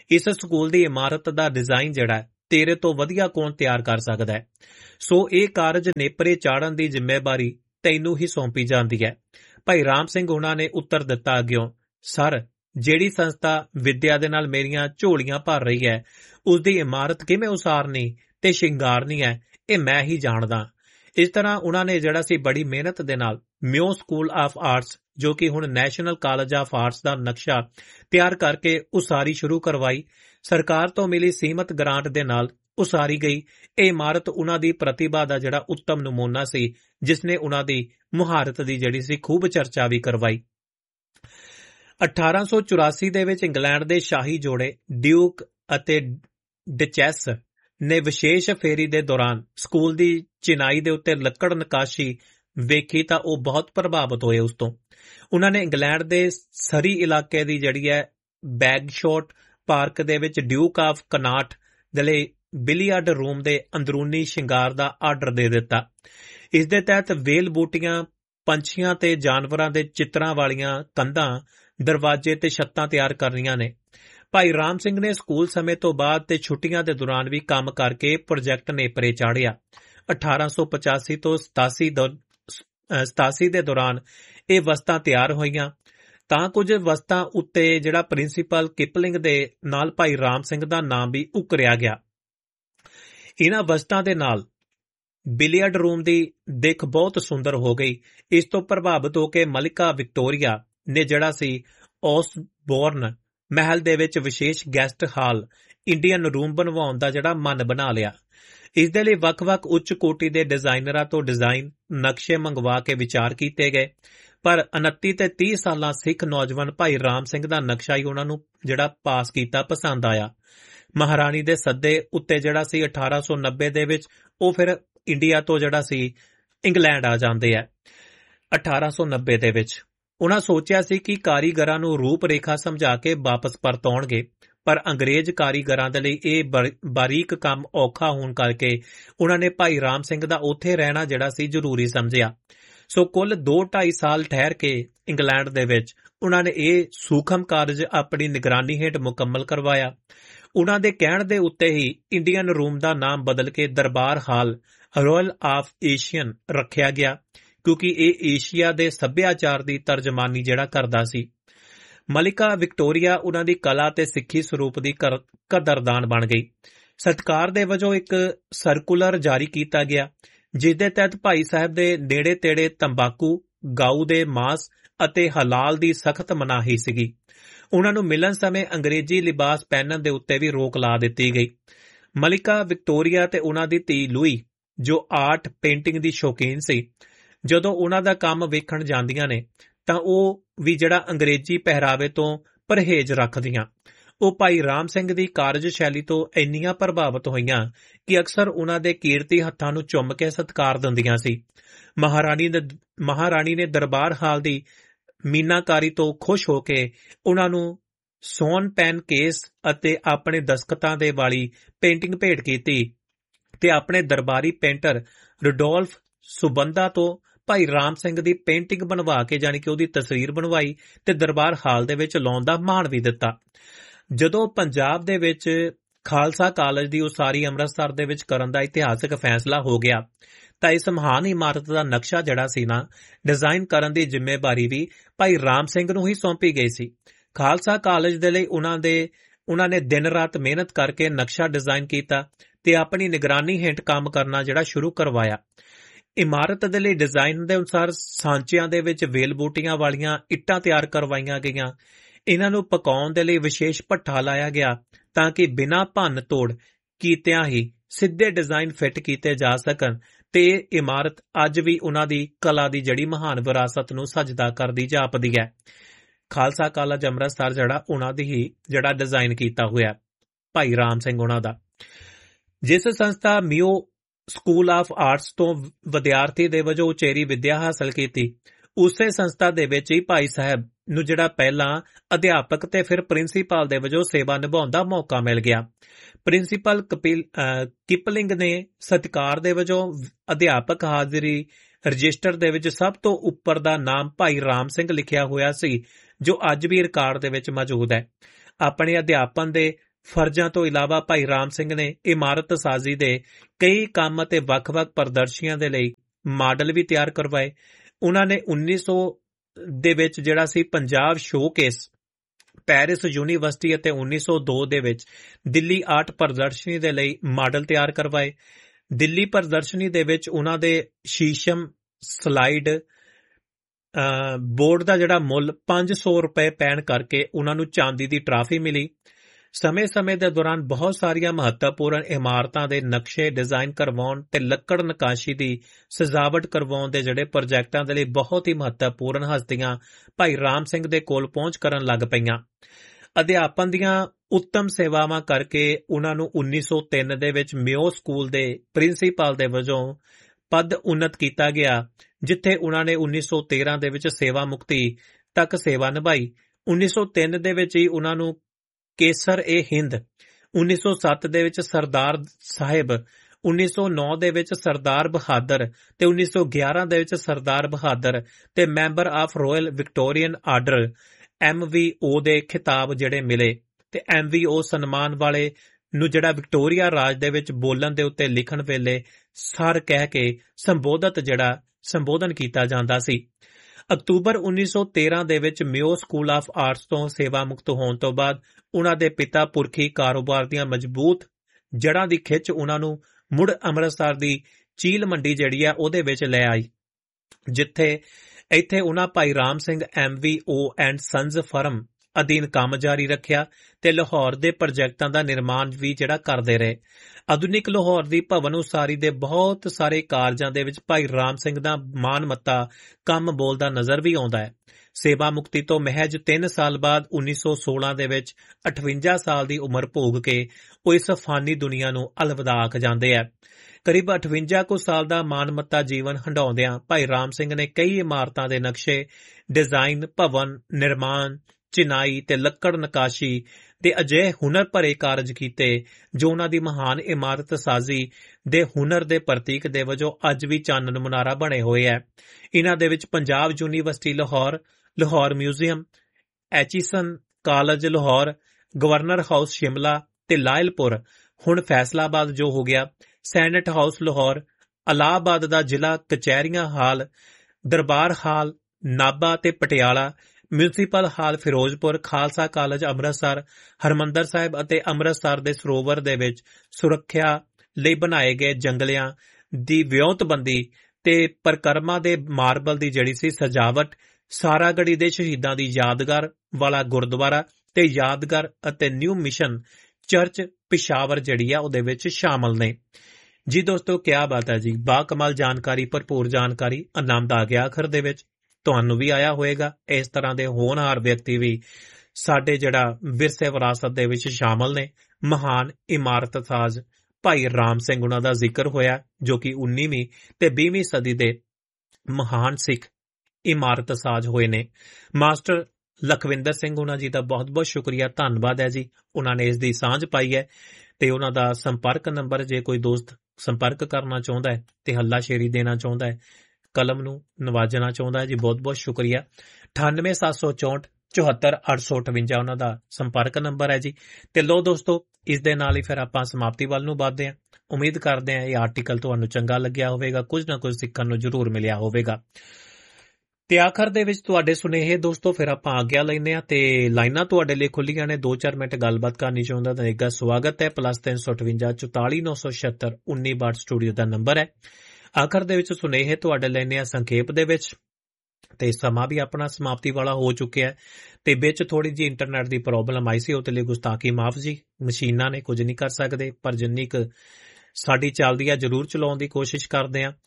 S1: ਇਸ ਸਕੂਲ ਦੀ ਇਮਾਰਤ ਦਾ ਡਿਜ਼ਾਈਨ ਜਿਹੜਾ ਤੇਰੇ ਤੋਂ ਵਧੀਆ ਕੌਣ ਤਿਆਰ ਕਰ ਸਕਦਾ ਹੈ। ਸੋ ਇਹ ਕਾਰਜ ਨੇਪਰੇ ਚਾੜਨ ਦੀ ਜ਼ਿੰਮੇਵਾਰੀ ਤੈਨੂੰ ਹੀ ਸੌਂਪੀ ਜਾਂਦੀ ਹੈ। ਭਾਈ ਰਾਮ ਸਿੰਘ ਉਹਨਾਂ ਨੇ ਉੱਤਰ ਦਿੱਤਾ ਅੱਗਿਓਂ, ਸਰ, ਜਿਹੜੀ ਸੰਸਥਾ ਵਿਦਿਆ ਦੇ ਨਾਲ ਮੇਰੀਆਂ ਝੋਲੀਆਂ ਭਰ ਰਹੀ ਹੈ, ਉਸ ਦੀ ਇਮਾਰਤ ਕਿਵੇਂ ਉਸਾਰਨੀ ਤੇ ਸ਼ਿੰਗਾਰਨੀ ਹੈ, ਇਹ ਮੈਂ ਹੀ ਜਾਣਦਾ। ਇਸ ਤਰ੍ਹਾਂ ਉਹਨਾਂ ਨੇ ਜਿਹੜਾ ਸੀ ਬੜੀ ਮਿਹਨਤ ਦੇ ਨਾਲ ਮਿਓ ਸਕੂਲ ਆਫ ਆਰਟਸ, ਜੋ ਕਿ ਹੁਣ ਨੈਸ਼ਨਲ ਕਾਲਜ ਆਫ ਆਰਟਸ ਦਾ ਨਕਸ਼ਾ ਤਿਆਰ ਕਰਕੇ ਉਸਾਰੀ ਸ਼ੁਰੂ ਕਰਵਾਈ। ਸਰਕਾਰ ਤੋਂ ਮਿਲੀ ਸੀਮਤ ਗ੍ਰਾਂਟ ਦੇ ਨਾਲ ਉਸਾਰੀ ਗਈ ਇਹ ਇਮਾਰਤ ਉਹਨਾਂ ਦੀ ਪ੍ਰਤਿਭਾ ਦਾ ਜਿਹੜਾ ਉੱਤਮ ਨਮੂਨਾ ਸੀ, ਜਿਸ ਨੇ ਉਹਨਾਂ ਦੀ ਮੁਹਾਰਤ ਦੀ ਜਿਹੜੀ ਸੀ ਖੂਬ ਚਰਚਾ ਵੀ ਕਰਵਾਈ। ਅਠਾਰਾਂ ਸੌ ਚੁਰਾਸੀ ਦੇ ਵਿੱਚ ਇੰਗਲੈਂਡ ਦੇ ਸ਼ਾਹੀ ਜੋੜੇ ਡਿਊਕ ਅਤੇ ਡਚੈਸ ਨੇ ਵਿਸ਼ੇਸ਼ ਫੇਰੀ ਦੇ ਦੌਰਾਨ ਸਕੂਲ ਦੀ ਚਿਨਾਈ ਦੇ ਉੱਤੇ ਲੱਕੜ ਨਕਾਸ਼ੀ ਵੇਖੀ ਤਾਂ ਉਹ ਬਹੁਤ ਪ੍ਰਭਾਵਿਤ ਹੋਏ ਉਸ ਤੋਂ। ਉਹਨਾਂ ਨੇ ਇੰਗਲੈਂਡ ਦੇ ਸਰੀ ਇਲਾਕੇ ਦੀ ਜਿਹੜੀ ਹੈ ਬੈਗਸ਼ੋਟ ਪਾਰਕ ਦੇ ਵਿੱਚ ਡਿਊਕ ਆਫ ਕਨਾਟ ਦੇ ਲਈ ਬਿਲੀਅਰਡ ਰੂਮ ਦੇ ਅੰਦਰੂਨੀ ਸ਼ਿੰਗਾਰ ਦਾ ਆਰਡਰ ਦੇ ਦਿੱਤਾ। ਇਸ ਦੇ ਤਹਿਤ ਵੇਲ ਬੂਟੀਆਂ, ਪੰਛੀਆਂ ਤੇ ਜਾਨਵਰਾਂ ਦੇ ਚਿੱਤਰਾਂ ਵਾਲੀਆਂ ਕੰਧਾਂ, ਦਰਵਾਜ਼ੇ ਤੇ ਛੱਤਾਂ ਤਿਆਰ ਕਰਨੀਆਂ ਨੇ। ਭਾਈ ਰਾਮ ਸਿੰਘ ਨੇ ਸਕੂਲ ਸਮੇਂ ਤੋਂ ਬਾਅਦ ਤੇ ਛੁੱਟੀਆਂ ਦੇ ਦੌਰਾਨ ਵੀ ਕੰਮ ਕਰਕੇ ਪ੍ਰੋਜੈਕਟ ਨੇਪਰੇ ਚਾੜਿਆ। ਅਠਾਰਾਂ ਸੌ ਪਚਾਸੀ ਤੋਂ ਸਤਾਸੀ ਦੇ ਦੌਰਾਨ ਇਹ ਵਸਤਾਂ ਤਿਆਰ ਹੋਈਆਂ ਤਾਂ ਕੁਝ ਵਸਤਾਂ ਉੱਤੇ ਜਿਹੜਾ ਪ੍ਰਿੰਸੀਪਲ ਕਿਪਲਿੰਗ ਦੇ ਨਾਲ ਭਾਈ ਰਾਮ ਸਿੰਘ ਦਾ ਨਾਮ ਵੀ ਉਕਰਿਆ ਗਿਆ। ਇਹਨਾਂ ਵਸਤਾਂ ਦੇ ਨਾਲ ਬਿਲੀਅਰਡ ਰੂਮ ਦੀ ਦਿੱਖ ਬਹੁਤ ਸੁੰਦਰ ਹੋ ਗਈ। ਇਸ ਤੋਂ ਪ੍ਰਭਾਵਿਤ ਹੋ ਕੇ ਮਲਿਕਾ ਵਿਕਟੋਰੀਆ ਨੇ ਜਿਹੜਾ ਸੀ ਔਸਬੋਰਨ ਮਹਿਲ ਦੇ ਵਿੱਚ ਵਿਸ਼ੇਸ਼ ਗੈਸਟ ਹਾਲ ਇੰਡੀਅਨ ਰੂਮ ਬਣਵਾਉਣ ਦਾ ਜਿਹੜਾ ਮਨ ਬਣਾ ਲਿਆ। ਇਸ ਦੇ ਲਈ ਵੱਖ-ਵੱਖ ਉੱਚ ਕੋਟੀ ਦੇ ਡਿਜ਼ਾਈਨਰਾਂ ਤੋਂ ਡਿਜ਼ਾਈਨ ਨਕਸ਼ੇ ਮੰਗਵਾ ਕੇ ਵਿਚਾਰ ਕੀਤੇ ਗਏ, ਪਰ ਉਨੱਤੀ ਤੇ ਤੀਹ ਸਾਲਾਂ ਸਿੱਖ ਨੌਜਵਾਨ ਭਾਈ ਰਾਮ ਸਿੰਘ ਦਾ ਨਕਸ਼ਾ ਹੀ ਉਹਨਾਂ ਨੂੰ ਜਿਹੜਾ ਪਾਸ ਕੀਤਾ ਪਸੰਦ ਆਇਆ। ਮਹਾਰਾਣੀ ਦੇ ਸੱਦੇ ਉੱਤੇ ਜਿਹੜਾ ਸੀ ਅਠਾਰਾਂ ਸੌ ਨੱਬੇ ਦੇ ਵਿੱਚ ਉਹ ਫਿਰ ਇੰਡੀਆ ਤੋਂ ਜਿਹੜਾ ਸੀ ਇੰਗਲੈਂਡ ਆ ਜਾਂਦੇ ਆ। ਅਠਾਰਾਂ ਸੌ ਨੱਬੇ ਦੇ ਵਿੱਚ ਉਹਨਾਂ ਸੋਚਿਆ ਸੀ ਕਿ ਕਾਰੀਗਰਾਂ ਨੂੰ ਰੂਪ ਰੇਖਾ ਸਮਝਾ ਕੇ ਵਾਪਸ ਪਰਤਾਉਣਗੇ, ਪਰ ਅੰਗਰੇਜ਼ ਕਾਰੀਗਰਾਂ ਦੇ ਲਈ ਇਹ ਬਾਰੀਕ ਕੰਮ ਔਖਾ ਹੋਣ ਕਰਕੇ ਉਹਨਾਂ ਨੇ ਭਾਈ ਰਾਮ ਸਿੰਘ ਦਾ ਉੱਥੇ ਰਹਿਣਾ ਜਿਹੜਾ ਸੀ ਜ਼ਰੂਰੀ ਸਮਝਿਆ। ਸੋ ਕੁੱਲ ਦੋ ਢਾਈ ਸਾਲ ਠਹਿਰ ਕੇ ਇੰਗਲੈਂਡ ਦੇ ਵਿੱਚ ਉਹਨਾਂ ਨੇ ਇਹ ਸੂਖਮ ਕਾਰਜ ਆਪਣੀ ਨਿਗਰਾਨੀ ਹੇਠ ਮੁਕੰਮਲ ਕਰਵਾਇਆ। ਉਹਨਾਂ ਦੇ ਕਹਿਣ ਦੇ ਉੱਤੇ ਹੀ ਇੰਡੀਅਨ ਰੂਮ ਦਾ ਨਾਮ ਬਦਲ ਕੇ ਦਰਬਾਰ ਹਾਲ ਰਾਇਲ ਆਫ ਏਸ਼ੀਅਨ ਰੱਖਿਆ ਗਿਆ, ਕਿਉਂਕਿ ਇਹ ਏਸ਼ੀਆ ਦੇ ਸੱਭਿਆਚਾਰ ਦੀ ਤਰਜਮਾਨੀ ਜਿਹੜਾ ਕਰਦਾ ਸੀ। ਮਲਿਕਾ ਵਿਕਟੋਰੀਆ ਉਹਨਾਂ ਦੀ ਕਲਾ ਤੇ ਸਿੱਖੀ ਸਰੂਪ ਦੀ ਕਦਰਦਾਨ ਬਣ ਗਈ। ਸਤਿਕਾਰ ਦੇ ਵਜੋਂ ਇੱਕ ਸਰਕੂਲਰ ਜਾਰੀ ਕੀਤਾ ਗਿਆ, ਜਿਸ ਦੇ ਤਹਿਤ ਭਾਈ ਸਾਹਿਬ ਦੇ ਨੇੜੇ ਤੇੜੇ ਤੰਬਾਕੂ, ਗਾਊ ਦੇ ਮਾਂਸ ਅਤੇ ਹਲਾਲ ਦੀ ਸਖਤ ਮਨਾਹੀ ਸੀਗੀ। ਉਹਨਾਂ ਨੂੰ ਮਿਲਣ ਸਮੇਂ ਅੰਗਰੇਜ਼ੀ ਲਿਬਾਸ ਪਹਿਨਣ ਦੇ ਉੱਤੇ ਵੀ ਰੋਕ ਲਾ ਦਿੱਤੀ ਗਈ। ਮਲਿਕਾ ਵਿਕਟੋਰੀਆ ਤੇ ਉਹਨਾਂ ਦੀ ਧੀ ਲੂਈ, ਜੋ ਆਰਟ ਪੇਂਟਿੰਗ ਦੀ ਸ਼ੌਕੀਨ ਸੀ, ਜਦੋਂ ਉਹਨਾਂ ਦਾ ਕੰਮ ਵੇਖਣ ਜਾਂਦੀਆਂ ਨੇ ਤਾਂ ਉਹ ਵੀ ਜਿਹੜਾ ਅੰਗਰੇਜ਼ੀ ਪਹਿਰਾਵੇ ਤੋਂ ਪਰਹੇਜ਼ ਰੱਖਦੀਆਂ। ਉਹ ਭਾਈ ਰਾਮ ਸਿੰਘ ਦੀ ਕਾਰਜਸ਼ੈਲੀ ਤੋਂ ਇੰਨੀਆਂ ਪ੍ਰਭਾਵਿਤ ਹੋਈਆਂ ਕਿ ਅਕਸਰ ਉਹਨਾਂ ਦੇ ਕੀਰਤੀ ਹੱਥਾਂ ਨੂੰ ਚੁੰਮ ਕੇ ਸਤਿਕਾਰ ਦਿੰਦੀਆਂ ਸੀ। ਮਹਾਰਾਣੀ ਨੇ ਮਹਾਰਾਣੀ ਨੇ ਦਰਬਾਰ ਹਾਲ ਦੀ ਮੀਨਾਕਾਰੀ ਤੋਂ ਖੁਸ਼ ਹੋ ਕੇ ਉਹਨਾਂ ਨੂੰ ਸੋਨ ਪੈਨ ਕੇਸ ਅਤੇ ਆਪਣੇ ਦਸਤਖਤਾਂ ਦੇ ਵਾਲੀ ਪੇਂਟਿੰਗ ਭੇਟ ਕੀਤੀ ਤੇ ਆਪਣੇ ਦਰਬਾਰੀ ਪੇਂਟਰ ਰੁਡੋਲਫ ਸੁਬੰਦਾ ਤੋਂ ਭਾਈ ਰਾਮ ਸਿੰਘ ਦੀ ਪੇਂਟਿੰਗ ਬਣਵਾ ਕੇ ਜਾਣੀ ਕਿ ਉਹਦੀ ਤਸਵੀਰ ਬਣਵਾਈ ਤੇ ਦਰਬਾਰ ਹਾਲ ਦੇ ਵਿੱਚ ਲਾਉਣ ਦਾ ਮਾਣ ਵੀ ਦਿੱਤਾ। ਜਦੋਂ ਪੰਜਾਬ ਦੇ ਵਿੱਚ ਖਾਲਸਾ ਕਾਲਜ ਦੀ ਉਸਾਰੀ ਅੰਮ੍ਰਿਤਸਰ ਦੇ ਵਿੱਚ ਕਰਨ ਦਾ ਇਤਿਹਾਸਕ ਫੈਸਲਾ ਹੋ ਗਿਆ ਤਾਂ ਇਸ ਮਹਾਨ ਇਮਾਰਤ ਦਾ ਨਕਸ਼ਾ ਜਿਹੜਾ ਸੀ ਨਾ ਡਿਜ਼ਾਈਨ ਕਰਨ ਦੀ ਜ਼ਿੰਮੇਵਾਰੀ ਵੀ ਭਾਈ ਰਾਮ ਸਿੰਘ ਨੂੰ ਹੀ ਸੌਂਪੀ ਗਈ ਸੀ। ਖਾਲਸਾ ਕਾਲਜ ਦੇ ਲਈ ਉਹਨਾਂ ਦੇ ਉਹਨਾਂ ਨੇ ਦਿਨ ਰਾਤ ਮਿਹਨਤ ਕਰਕੇ ਨਕਸ਼ਾ ਡਿਜ਼ਾਈਨ ਕੀਤਾ ਤੇ ਆਪਣੀ ਨਿਗਰਾਨੀ ਹੇਠ ਕੰਮ ਕਰਨਾ ਜਿਹੜਾ ਸ਼ੁਰੂ ਕਰਵਾਇਆ। ਇਮਾਰਤ ਦੇ ਲਈ ਡਿਜ਼ਾਈਨ ਦੇ ਅਨੁਸਾਰ ਸਾਂਚਿਆਂ ਦੇ ਵਿੱਚ ਵੇਲ ਬੂਟੀਆਂ ਵਾਲੀਆਂ ਇੱਟਾਂ ਤਿਆਰ ਕਰਵਾਈਆਂ ਗਈਆਂ। ਇਹਨਾਂ ਨੂੰ ਪਕਾਉਣ ਦੇ ਲਈ ਵਿਸ਼ੇਸ਼ ਭੱਠਾ ਲਾਇਆ ਗਿਆ ਤਾਂ ਕਿ ਬਿਨਾਂ ਭੰਨ ਤੋੜ ਕੀਤਿਆਂ ਹੀ ਸਿੱਧੇ ਡਿਜ਼ਾਈਨ ਫਿੱਟ ਕੀਤੇ ਜਾ ਸਕਣ ਤੇ ਇਹ ਇਮਾਰਤ ਅੱਜ ਵੀ ਉਹਨਾਂ ਦੀ ਕਲਾ ਦੀ ਜਿਹੜੀ ਮਹਾਨ ਵਿਰਾਸਤ ਨੂੰ ਸਜਦਾ ਕਰਦੀ ਜਾਪਦੀ ਹੈ। ਖਾਲਸਾ ਕਾਲਜ ਅੰਮ੍ਰਿਤਸਰ ਜਿਹੜਾ ਉਹਨਾਂ ਦੀ ਹੀ ਜਿਹੜਾ ਡਿਜ਼ਾਈਨ ਕੀਤਾ ਹੋਇਆ ਭਾਈ ਰਾਮ ਸਿੰਘ ਉਹਨਾਂ ਦਾ। ਜਿਸ ਸੰਸਥਾ ਮਿਓ ਸਕੂਲ ਆਫ ਆਰਟਸ ਤੋਂ ਵਿਦਿਆਰਥੀ ਦੇ ਵਜੋਂ ਉਚੇਰੀ ਵਿੱਦਿਆ ਹਾਸਲ ਕੀਤੀ, ਉਸੇ ਸੰਸਥਾ ਦੇ ਵਿੱਚ ਹੀ ਭਾਈ ਸਾਹਿਬ ਨੂੰ ਜਿਹੜਾ ਪਹਿਲਾਂ ਅਧਿਆਪਕ ਤੇ ਫਿਰ ਪ੍ਰਿੰਸੀਪਲ ਦੇ ਵਜੋਂ ਸੇਵਾ ਨਿਭਾਉਣ ਦਾ ਮੌਕਾ ਮਿਲ ਗਿਆ। ਪ੍ਰਿੰਸੀਪਲ ਕਿਪਲਿੰਗ ਨੇ ਸਤਿਕਾਰ ਦੇ ਵਜੋਂ ਅਧਿਆਪਕ ਹਾਜ਼ਰੀ ਰਜਿਸਟਰ ਦੇ ਵਿੱਚ ਸਭ ਤੋਂ ਉੱਪਰ ਦਾ ਨਾਮ ਭਾਈ ਰਾਮ ਸਿੰਘ ਲਿਖਿਆ ਹੋਇਆ ਸੀ, ਜੋ ਅੱਜ ਵੀ ਰਿਕਾਰਡ ਦੇ ਵਿੱਚ ਮੌਜੂਦ ਹੈ। ਆਪਣੇ ਅਧਿਆਪਨ ਦੇ ਫਰਜ਼ਾਂ ਤੋਂ ਇਲਾਵਾ ਭਾਈ ਰਾਮ ਸਿੰਘ ਨੇ ਇਮਾਰਤ ਸਾਜ਼ੀ ਦੇ ਕਈ ਕੰਮ ਅਤੇ ਵੱਖ-ਵੱਖ ਪ੍ਰਦਰਸ਼ਨੀਆਂ ਦੇ ਲਈ ਮਾਡਲ ਵੀ ਤਿਆਰ ਕਰਵਾਏ। ਉਹਨਾਂ ਨੇ ਉੱਨੀ ਸੌ ਦੇ ਵਿੱਚ ਜਿਹੜਾ ਸੀ ਪੰਜਾਬ ਸ਼ੋਕੇਸ ਪੈਰਿਸ ਯੂਨੀਵਰਸਿਟੀ ਅਤੇ ਉੱਨੀ ਸੌ ਦੋ ਦੇ ਵਿੱਚ ਦਿੱਲੀ ਆਰਟ ਪ੍ਰਦਰਸ਼ਨੀ ਦੇ ਲਈ ਮਾਡਲ ਤਿਆਰ ਕਰਵਾਏ। ਦਿੱਲੀ ਪ੍ਰਦਰਸ਼ਨੀ ਦੇ ਵਿੱਚ ਉਹਨਾਂ ਦੇ ਸ਼ੀਸ਼ਮ ਸਲਾਈਡ ਬੋਰਡ ਦਾ ਜਿਹੜਾ ਮੁੱਲ ਪੰਜ ਸੌ ਰੁਪਏ ਪੈਣ ਕਰਕੇ ਉਹਨਾਂ ਨੂੰ ਚਾਂਦੀ ਦੀ ਟਰਾਫੀ ਮਿਲੀ। ਸਮੇਂ-ਸਮੇਂ ਦੇ ਦੌਰਾਨ ਬਹੁਤ ਸਾਰੀਆਂ ਮਹੱਤਵਪੂਰਨ ਇਮਾਰਤਾਂ ਦੇ ਨਕਸ਼ੇ ਡਿਜ਼ਾਈਨ ਕਰਵਾਉਣ ਤੇ ਲੱਕੜ ਨਕਾਸ਼ੀ ਦੀ ਸਜਾਵਟ ਕਰਵਾਉਣ ਦੇ ਜਿਹੜੇ ਪ੍ਰੋਜੈਕਟਾਂ ਦੇ ਲਈ ਬਹੁਤ ਹੀ ਮਹੱਤਵਪੂਰਨ ਹਸਤੀਆਂ ਭਾਈ ਰਾਮ ਸਿੰਘ ਦੇ ਕੋਲ ਪਹੁੰਚ ਕਰਨ ਲੱਗ ਪਈਆਂ। ਅਧਿਆਪਨ ਦੀਆਂ ਉੱਤਮ ਸੇਵਾਵਾਂ ਕਰਕੇ ਉਹਨਾਂ ਨੂੰ ਉੱਨੀ ਸੌ ਤਿੰਨ ਦੇ ਵਿੱਚ ਮਿਓ ਸਕੂਲ ਦੇ ਪ੍ਰਿੰਸੀਪਲ ਦੇ ਵਜੋਂ ਪਦ ਉੱਨਤ ਕੀਤਾ ਗਿਆ, ਜਿੱਥੇ ਉਹਨਾਂ ਨੇ ਉੱਨੀ ਸੌ ਤੇਰਾਂ ਦੇ ਵਿੱਚ ਸੇਵਾ ਮੁਕਤੀ ਤੱਕ ਸੇਵਾ ਨਿਭਾਈ। ਉੱਨੀ ਸੌ ਤਿੰਨ ਦੇ ਵਿੱਚ ਹੀ ਉਹਨਾਂ ਨੂੰ ਕੇਸਰ ਏ ਹਿੰਦ, ਉੱਨੀ ਸੌ ਸੱਤ ਦੇ ਵਿੱਚ ਸਰਦਾਰ ਸਾਹਿਬ, ਉੱਨੀ ਸੌ ਨੌ ਦੇ ਵਿੱਚ ਸਰਦਾਰ ਬਹਾਦਰ ਤੇ ਉੱਨੀ ਸੌ ਗਿਆਰਾਂ ਦੇ ਵਿੱਚ ਸਰਦਾਰ ਬਹਾਦਰ ਤੇ member of royal Victorian order M ਵੀ ਓ ਦੇ ਖਿਤਾਬ ਜਿਹੜੇ ਮਿਲੇ ਤੇ ਐਮ ਵੀ ਓ ਸਨਮਾਨ ਵਾਲੇ ਨੂੰ ਜਿਹੜਾ ਵਿਕਟੋਰੀਆ ਰਾਜ ਦੇ ਵਿੱਚ ਬੋਲਣ ਦੇ ਉੱਤੇ ਲਿਖਣ ਵੇਲੇ ਸਰ ਕਹਿ ਕੇ ਸੰਬੋਧਤ ਜਿਹੜਾ ਸੰਬੋਧਨ ਕੀਤਾ ਜਾਂਦਾ ਸੀ। ਅਕਤੂਬਰ ਉੱਨੀ ਸੌ ਤੇਰਾਂ ਦੇ ਵਿੱਚ ਮਿਓ ਸਕੂਲ ਆਫ ਆਰਟਸ ਤੋਂ ਸੇਵਾ ਮੁਕਤ ਹੋਣ ਤੋਂ ਬਾਅਦ ਉਹਨਾਂ ਦੇ ਪਿਤਾ ਪੁਰਖੀ ਕਾਰੋਬਾਰ ਦੀਆਂ ਮਜ਼ਬੂਤ ਜੜ੍ਹਾਂ ਦੀ ਖਿੱਚ ਉਹਨਾਂ ਨੂੰ ਮੁੜ ਅੰਮ੍ਰਿਤਸਰ ਦੀ ਚੀਲ ਮੰਡੀ ਜਿਹੜੀ ਆ ਉਹਦੇ ਵਿੱਚ ਲੈ ਆਈ, ਜਿੱਥੇ ਇੱਥੇ ਉਹਨਾਂ ਭਾਈ Ram Singh M we O and ਸੰਜ਼ firm ਅਧੀਨ ਕੰਮ ਜਾਰੀ ਰੱਖਿਆ ਤੇ ਲਾਹੌਰ ਦੇ ਪ੍ਰੋਜੈਕਟਾਂ ਦਾ ਨਿਰਮਾਣ ਵੀ ਜਿਹੜਾ ਕਰਦੇ ਰਹੇ। ਆਧੁਨਿਕ ਲਾਹੌਰ ਦੀ ਭਵਨ ਉਸਾਰੀ ਦੇ ਬਹੁਤ ਸਾਰੇ ਕਾਰਜਾਂ ਦੇ ਵਿੱਚ ਭਾਈ ਰਾਮ ਸਿੰਘ ਦਾ ਮਾਨਮੱਤਾ ਕੰਮ ਬੋਲਦਾ ਨਜ਼ਰ ਵੀ ਆਉਂਦਾ ਹੈ। ਸੇਵਾ ਮੁਕਤੀ ਤੋਂ ਮਹਿਜ ਤਿੰਨ ਸਾਲ ਬਾਅਦ ਉੱਨੀ ਸੌ ਸੋਲਾਂ ਦੇ ਵਿੱਚ ਅਠਵੰਜਾ ਸਾਲ ਦੀ ਉਮਰ ਭੋਗ ਕੇ ਉਹ ਇਸ ਫਾਨੀ ਦੁਨੀਆ ਨੂੰ ਅਲਵਿਦਾ ਆਖ ਜਾਂਦੇ ਹੈ। ਕਰੀਬ ਅਠਵੰਜਾ ਕੁ ਸਾਲ ਦਾ ਮਾਨਮੱਤਾ ਜੀਵਨ ਹੰਢਾਉਂਦਿਆਂ ਭਾਈ ਰਾਮ ਸਿੰਘ ਨੇ ਕਈ ਇਮਾਰਤਾਂ ਦੇ ਨਕਸ਼ੇ, ਡਿਜ਼ਾਈਨ, ਭਵਨ ਨਿਰਮਾਣ, ਚਿਨਾਈ ਤੇ ਲੱਕੜ ਨਕਾਸ਼ੀ ਦੇ ਅਜਿਹੇ ਹੁਨਰ ਭਰੇ ਕਾਰਜ ਕੀਤੇ ਜੋ ਉਹਨਾਂ ਦੀ ਮਹਾਨ ਇਮਾਰਤ ਸਾਜ਼ੀ ਦੇ ਹੁਨਰ ਦੇ ਪ੍ਰਤੀਕ ਦੇ ਵਜੋਂ ਅੱਜ ਵੀ ਚਾਨਣ ਮੁਨਾਰਾ ਬਣੇ ਹੋਏ ਹੈ। ਇਹਨਾਂ ਦੇ ਵਿੱਚ Punjab university Lahore, Lahore museum, ਐਚੀਸਨ college Lahore, governor house Shimla ਤੇ ਲਾਇਲਪੁਰ, ਹੁਣ ਫੈਸਲਾਬਾਦ ਜੋ ਹੋ ਗਿਆ, ਸੈਨੇਟ ਹਾਊਸ ਲਾਹੌਰ, ਇਲਾਹਾਬਾਦ ਦਾ ਜ਼ਿਲ੍ਹਾ ਕਚਹਿਰੀਆਂ ਹਾਲ, ਦਰਬਾਰ ਹਾਲ ਨਾਭਾ ਤੇ ਪਟਿਆਲਾ, ਮਿਊਨਿਸਪਲ ਹਾਲ ਫਿਰੋਜ਼ਪੁਰ, ਖਾਲਸਾ ਕਾਲਜ ਅੰਮ੍ਰਿਤਸਰ, ਹਰਮੰਦਰ ਸਾਹਿਬ ਅਤੇ ਅੰਮ੍ਰਿਤਸਰ ਦੇ ਸਰੋਵਰ ਦੇ ਵਿੱਚ ਸੁਰੱਖਿਆ ਲਈ ਬਣਾਏ ਗਏ ਜੰਗਲਿਆਂ ਦੀ ਵਿਉਂਤਬੰਦੀ ਤੇ ਪਰਕਰਮਾ ਦੇ ਮਾਰਬਲ ਦੀ ਜਿਹੜੀ ਸੀ ਸਜਾਵਟ, ਸਾਰਾਗੜੀ ਦੇ ਸ਼ਹੀਦਾਂ ਦੀ ਯਾਦਗਾਰ ਵਾਲਾ ਗੁਰਦੁਆਰਾ ਤੇ ਯਾਦਗਾਰ ਅਤੇ ਨਿਊ ਮਿਸ਼ਨ ਚਰਚ ਪਿਸ਼ਾਵਰ ਜਿਹੜੀ ਆ ਉਹਦੇ ਵਿੱਚ ਸ਼ਾਮਲ ਨੇ। ਜੀ ਦੋਸਤੋ, ਕਿਆ ਬਾਤ ਹੈ ਜੀ, ਬਾਕਮਾਲ ਜਾਣਕਾਰੀ, ਭਰਪੂਰ ਜਾਣਕਾਰੀ, ਆਨੰਦ ਆ ਗਿਆ ਆਖਰ ਦੇ ਵਿੱਚ। ਤੁਹਾਨੂੰ ਵੀ ਆਇਆ ਹੋਏਗਾ। ਇਸ ਤਰ੍ਹਾਂ ਦੇ ਹੋਣਹਾਰ ਵਿਅਕਤੀ ਵੀ ਸਾਡੇ ਜਿਹੜਾ ਵਿਰਸੇ ਵਿਰਾਸਤ ਦੇ ਵਿੱਚ ਸ਼ਾਮਲ ਨੇ। ਮਹਾਨ ਇਮਾਰਤ ਸਾਜ਼ ਭਾਈ ਰਾਮ ਸਿੰਘ ਉਹਨਾਂ ਦਾ ਜ਼ਿਕਰ ਹੋਇਆ, ਜੋ ਕਿ ਉੱਨੀਵੀਂ ਤੇ ਵੀਹਵੀਂ ਸਦੀ ਦੇ ਮਹਾਨ ਸਿੱਖ ਇਮਾਰਤ ਸਾਜ਼ ਹੋਏ ਨੇ। ਮਾਸਟਰ ਲਖਵਿੰਦਰ ਸਿੰਘ ਉਹਨਾਂ ਜੀ ਦਾ ਬਹੁਤ ਬਹੁਤ ਸ਼ੁਕਰੀਆ, ਧੰਨਵਾਦ ਹੈ ਜੀ। ਉਹਨਾਂ ਨੇ ਇਸ ਦੀ ਸਾਂਝ ਪਾਈ ਹੈ ਤੇ ਉਹਨਾਂ ਦਾ ਸੰਪਰਕ ਨੰਬਰ, ਜੇ ਕੋਈ ਦੋਸਤ ਸੰਪਰਕ ਕਰਨਾ ਚਾਹੁੰਦਾ ਹੈ ਤੇ ਹੱਲਾਸ਼ੇਰੀ ਦੇਣਾ ਚਾਹੁੰਦਾ ਹੈ, ਕਲਮ ਨੂੰ ਨਵਾਜਣਾ ਚਾਹੁੰਦਾ ਹੈ ਜੀ, ਬਹੁਤ ਬਹੁਤ ਸ਼ੁਕਰੀਆ। ਅਠਾਨਵੇਂ ਸੱਤ ਸੌ ਚੌਂਹਠ ਚੌਹੱਤਰ ਅੱਠ ਸੌ ਅਠਵੰਜਾ ਉਹਨਾਂ ਦਾ ਸੰਪਰਕ ਨੰਬਰ ਹੈ ਜੀ। ਤੇ ਲੋ ਦੋਸਤੋ, ਇਸ ਦੇ ਨਾਲ ਹੀ ਫਿਰ ਆਪਾਂ ਸਮਾਪਤੀ ਵੱਲ ਨੂੰ ਵੱਧਦੇ ਹਾਂ। ਉਮੀਦ ਕਰਦੇ ਹਾਂ ਇਹ ਆਰਟੀਕਲ ਤੁਹਾਨੂੰ ਚੰਗਾ ਲੱਗਿਆ ਹੋਵੇਗਾ, ਕੁਝ ਨਾ ਕੁਝ ਸਿੱਖਣ ਨੂੰ ਜ਼ਰੂਰ ਮਿਲਿਆ ਹੋਵੇਗਾ। ਤੇ ਆਖਰ ਦੇ ਵਿੱਚ ਤੁਹਾਡੇ ਸੁਨੇਹੇ ਦੋਸਤੋ, ਫਿਰ ਆਪਾਂ ਆਗਿਆ ਲੈਂਦੇ ਹਾਂ ਤੇ ਲਾਈਨਾਂ ਤੁਹਾਡੇ ਲਈ ਖੁੱਲੀਆਂ ਨੇ। ਦੋ ਚਾਰ ਮਿੰਟ ਗੱਲਬਾਤ ਕਰਨੀ ਚਾਹੁੰਦਾ ਤਾਂ ਇੱਕ ਸਵਾਗਤ ਹੈ। ਪਲੱਸ ਤਿੰਨ ਸੌ ਅਠਵੰਜਾ ਚੁਤਾਲੀ ਨੌ ਸੌ ਛਿਅੱਤਰ ਉੱਨੀ ਬਾਹਠ ਸਟੂਡੀਓ ਦਾ ਨੰਬਰ ਹੈ। ਆਖਰ ਦੇ ਵਿੱਚ ਸੁਨੇਹੇ ਤੁਹਾਡੇ ਲੈਣੇ ਆ ਸੰਖੇਪ ਦੇ ਵਿੱਚ, ਤੇ ਸਮਾਂ ਵੀ ਆਪਣਾ ਸਮਾਪਤੀ ਵਾਲਾ ਹੋ ਚੁੱਕਿਆ ਹੈ ਤੇ ਵਿੱਚ ਥੋੜੀ ਜਿਹੀ ਇੰਟਰਨੈਟ ਦੀ ਪ੍ਰੋਬਲਮ ਆਈ ਸੀ, ਉਹਦੇ ਲਈ ਗੁਸਤਾਖੀ ਮਾਫ ਜੀ। ਮਸ਼ੀਨਾਂ ਨੇ ਕੁਝ ਨਹੀਂ ਕਰ ਸਕਦੇ, ਪਰ ਜਿੰਨੀ ਕੁ ਸਾਡੀ ਚੱਲਦੀ ਆ ਜ਼ਰੂਰ ਚਲਾਉਣ ਦੀ ਕੋਸ਼ਿਸ਼ ਕਰਦੇ ਆ।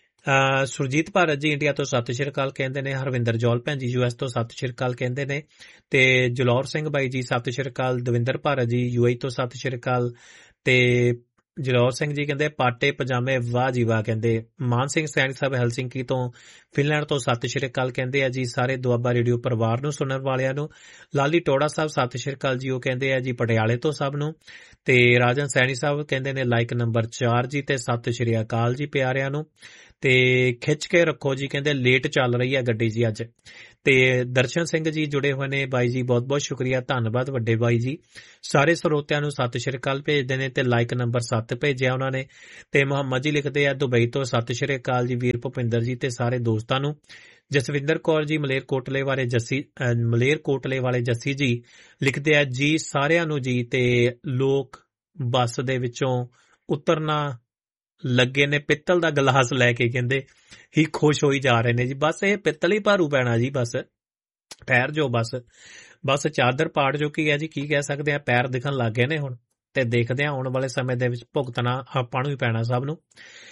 S1: ਸੁਰਜੀਤ ਭਾਰਤ ਜੀ ਇੰਡੀਆ ਤੋਂ ਸਤਿ ਸ਼੍ਰੀ ਅਕਾਲ ਕਹਿੰਦੇ ਨੇ। ਹਰਵਿੰਦਰ ਜੌਲ ਭੈਣ ਜੀ ਯੂ ਐਸ ਤੋਂ ਸਤਿ ਸ਼੍ਰੀ ਅਕਾਲ ਕਹਿੰਦੇ ਨੇ। ਤੇ ਜਲੌਰ ਸਿੰਘ ਬਾਈ ਜੀ ਸਤਿ ਸ਼੍ਰੀ ਅਕਾਲ। ਦਵਿੰਦਰ ਭਾਰਤ ਜੀ ਯੂ ਏ ਤੋਂ ਸਤਿ ਸ਼੍ਰੀ ਅਕਾਲ। ਤੇ ਜਲੌਰ ਸਿੰਘ ਜੀ ਕਹਿੰਦੇ ਪਾਟੇ ਪਜਾਮੇ ਵਾਹ ਜੀ ਵਾਹ ਕਹਿੰਦੇ। ਮਾਨ ਸਿੰਘ ਸੈਣੀ ਸਾਹਿਬ ਹੈਲਸਿੰਕੀ ਤੋਂ ਫਿਨਲੈਂਡ ਤੋਂ ਸਤਿ ਸ਼੍ਰੀ ਅਕਾਲ ਕਹਿੰਦੇ ਆ ਜੀ। ਸਾਰੇ ਦੁਆਬਾ ਰੇਡੀਓ ਪਰਿਵਾਰ ਨੂੰ ਸੁਣਨ ਵਾਲਿਆਂ ਨੂੰ। ਲਾਲੀ ਟੋੜਾ ਸਾਹਿਬ ਸਤਿ ਸ਼੍ਰੀ ਅਕਾਲ ਜੀ, ਉਹ ਕਹਿੰਦੇ ਆ ਜੀ ਪਟਿਆਲੇ ਤੋਂ ਸਭ ਨੂੰ। ਤੇ ਰਾਜਨ ਸੈਣੀ ਸਾਹਿਬ ਕਹਿੰਦੇ ਨੇ ਲਾਈਕ ਨੰਬਰ ਚਾਰ ਜੀ ਤੇ ਸਤਿ ਸ਼੍ਰੀ ਅਕਾਲ ਜੀ ਪਿਆਰਿਆਂ ਨੂੰ। ਤੇ ਖਿੱਚ ਕੇ ਰੱਖੋ ਜੀ, ਕਹਿੰਦੇ ਲੇਟ ਚੱਲ ਰਹੀ ਹੈ ਗੱਡੀ ਜੀ ਅੱਜ। ਤੇ ਦਰਸ਼ਨ ਸਿੰਘ ਜੀ ਜੁੜੇ ਹੋਏ ਨੇ ਬਾਈ ਜੀ, ਬਹੁਤ ਬਹੁਤ ਸ਼ੁਕਰੀਆ, ਧੰਨਵਾਦ ਵੱਡੇ ਬਾਈ ਜੀ। ਸਾਰੇ ਸਰੋਤਿਆਂ ਨੂੰ ਸਤਿ ਸ਼੍ਰੀ ਅਕਾਲ ਭੇਜਦੇ ਨੇ ਤੇ ਲਾਈਕ ਨੰਬਰ ਸੱਤ ਭੇਜਿਆ ਉਹਨਾਂ ਨੇ। ਤੇ ਮੁਹੰਮਦ ਜੀ ਲਿਖਦੇ ਆ ਦੁਬਈ ਤੋਂ ਸਤਿ ਸ਼੍ਰੀ ਅਕਾਲ ਜੀ ਵੀਰ ਭੁਪਿੰਦਰ ਜੀ ਤੇ ਸਾਰੇ ਦੋਸਤਾਂ ਨੂੰ। ਜਸਵਿੰਦਰ ਕੌਰ ਜੀ ਮਲੇਰ ਕੋਟਲੇ ਵਾਲੇ ਜੱਸੀ ਮਲੇਰ ਕੋਟਲੇ ਵਾਲੇ ਜੱਸੀ ਜੀ ਲਿਖਦੇ ਆ ਜੀ ਸਾਰਿਆਂ ਨੂੰ ਜੀ। ਤੇ ਲੋਕ ਬੱਸ ਦੇ ਵਿੱਚੋਂ ਉਤਰਨਾ ਲੱਗੇ ਨੇ ਪਿੱਤਲ ਦਾ ਗਲਾਸ ਲੈ ਕੇ, ਕਹਿੰਦੇ ਹੀ ਖੁਸ਼ ਹੋਈ ਜਾ ਰਹੇ ਨੇ ਜੀ। ਬਸ ਇਹ ਪਿੱਤਲ ਹੀ ਭਾਰੂ ਪੈਣਾ ਜੀ, ਬਸ ਠਹਿਰ ਜੋ, ਬਸ ਬਸ ਚਾਦਰ ਪਾੜ ਚੁੱਕੀ ਹੈ ਜੀ, ਕੀ ਕਹਿ ਸਕਦੇ ਆ, ਪੈਰ ਦਿਖਣ ਲੱਗ ਗਏ ਨੇ ਹੁਣ। ਤੇ ਦੇਖਦੇ ਆ ਆਉਣ ਵਾਲੇ ਸਮੇਂ ਦੇ ਵਿੱਚ ਭੁਗਤਣਾ ਆਪਾਂ ਨੂੰ ਹੀ ਪੈਣਾ ਸਭ ਨੂੰ।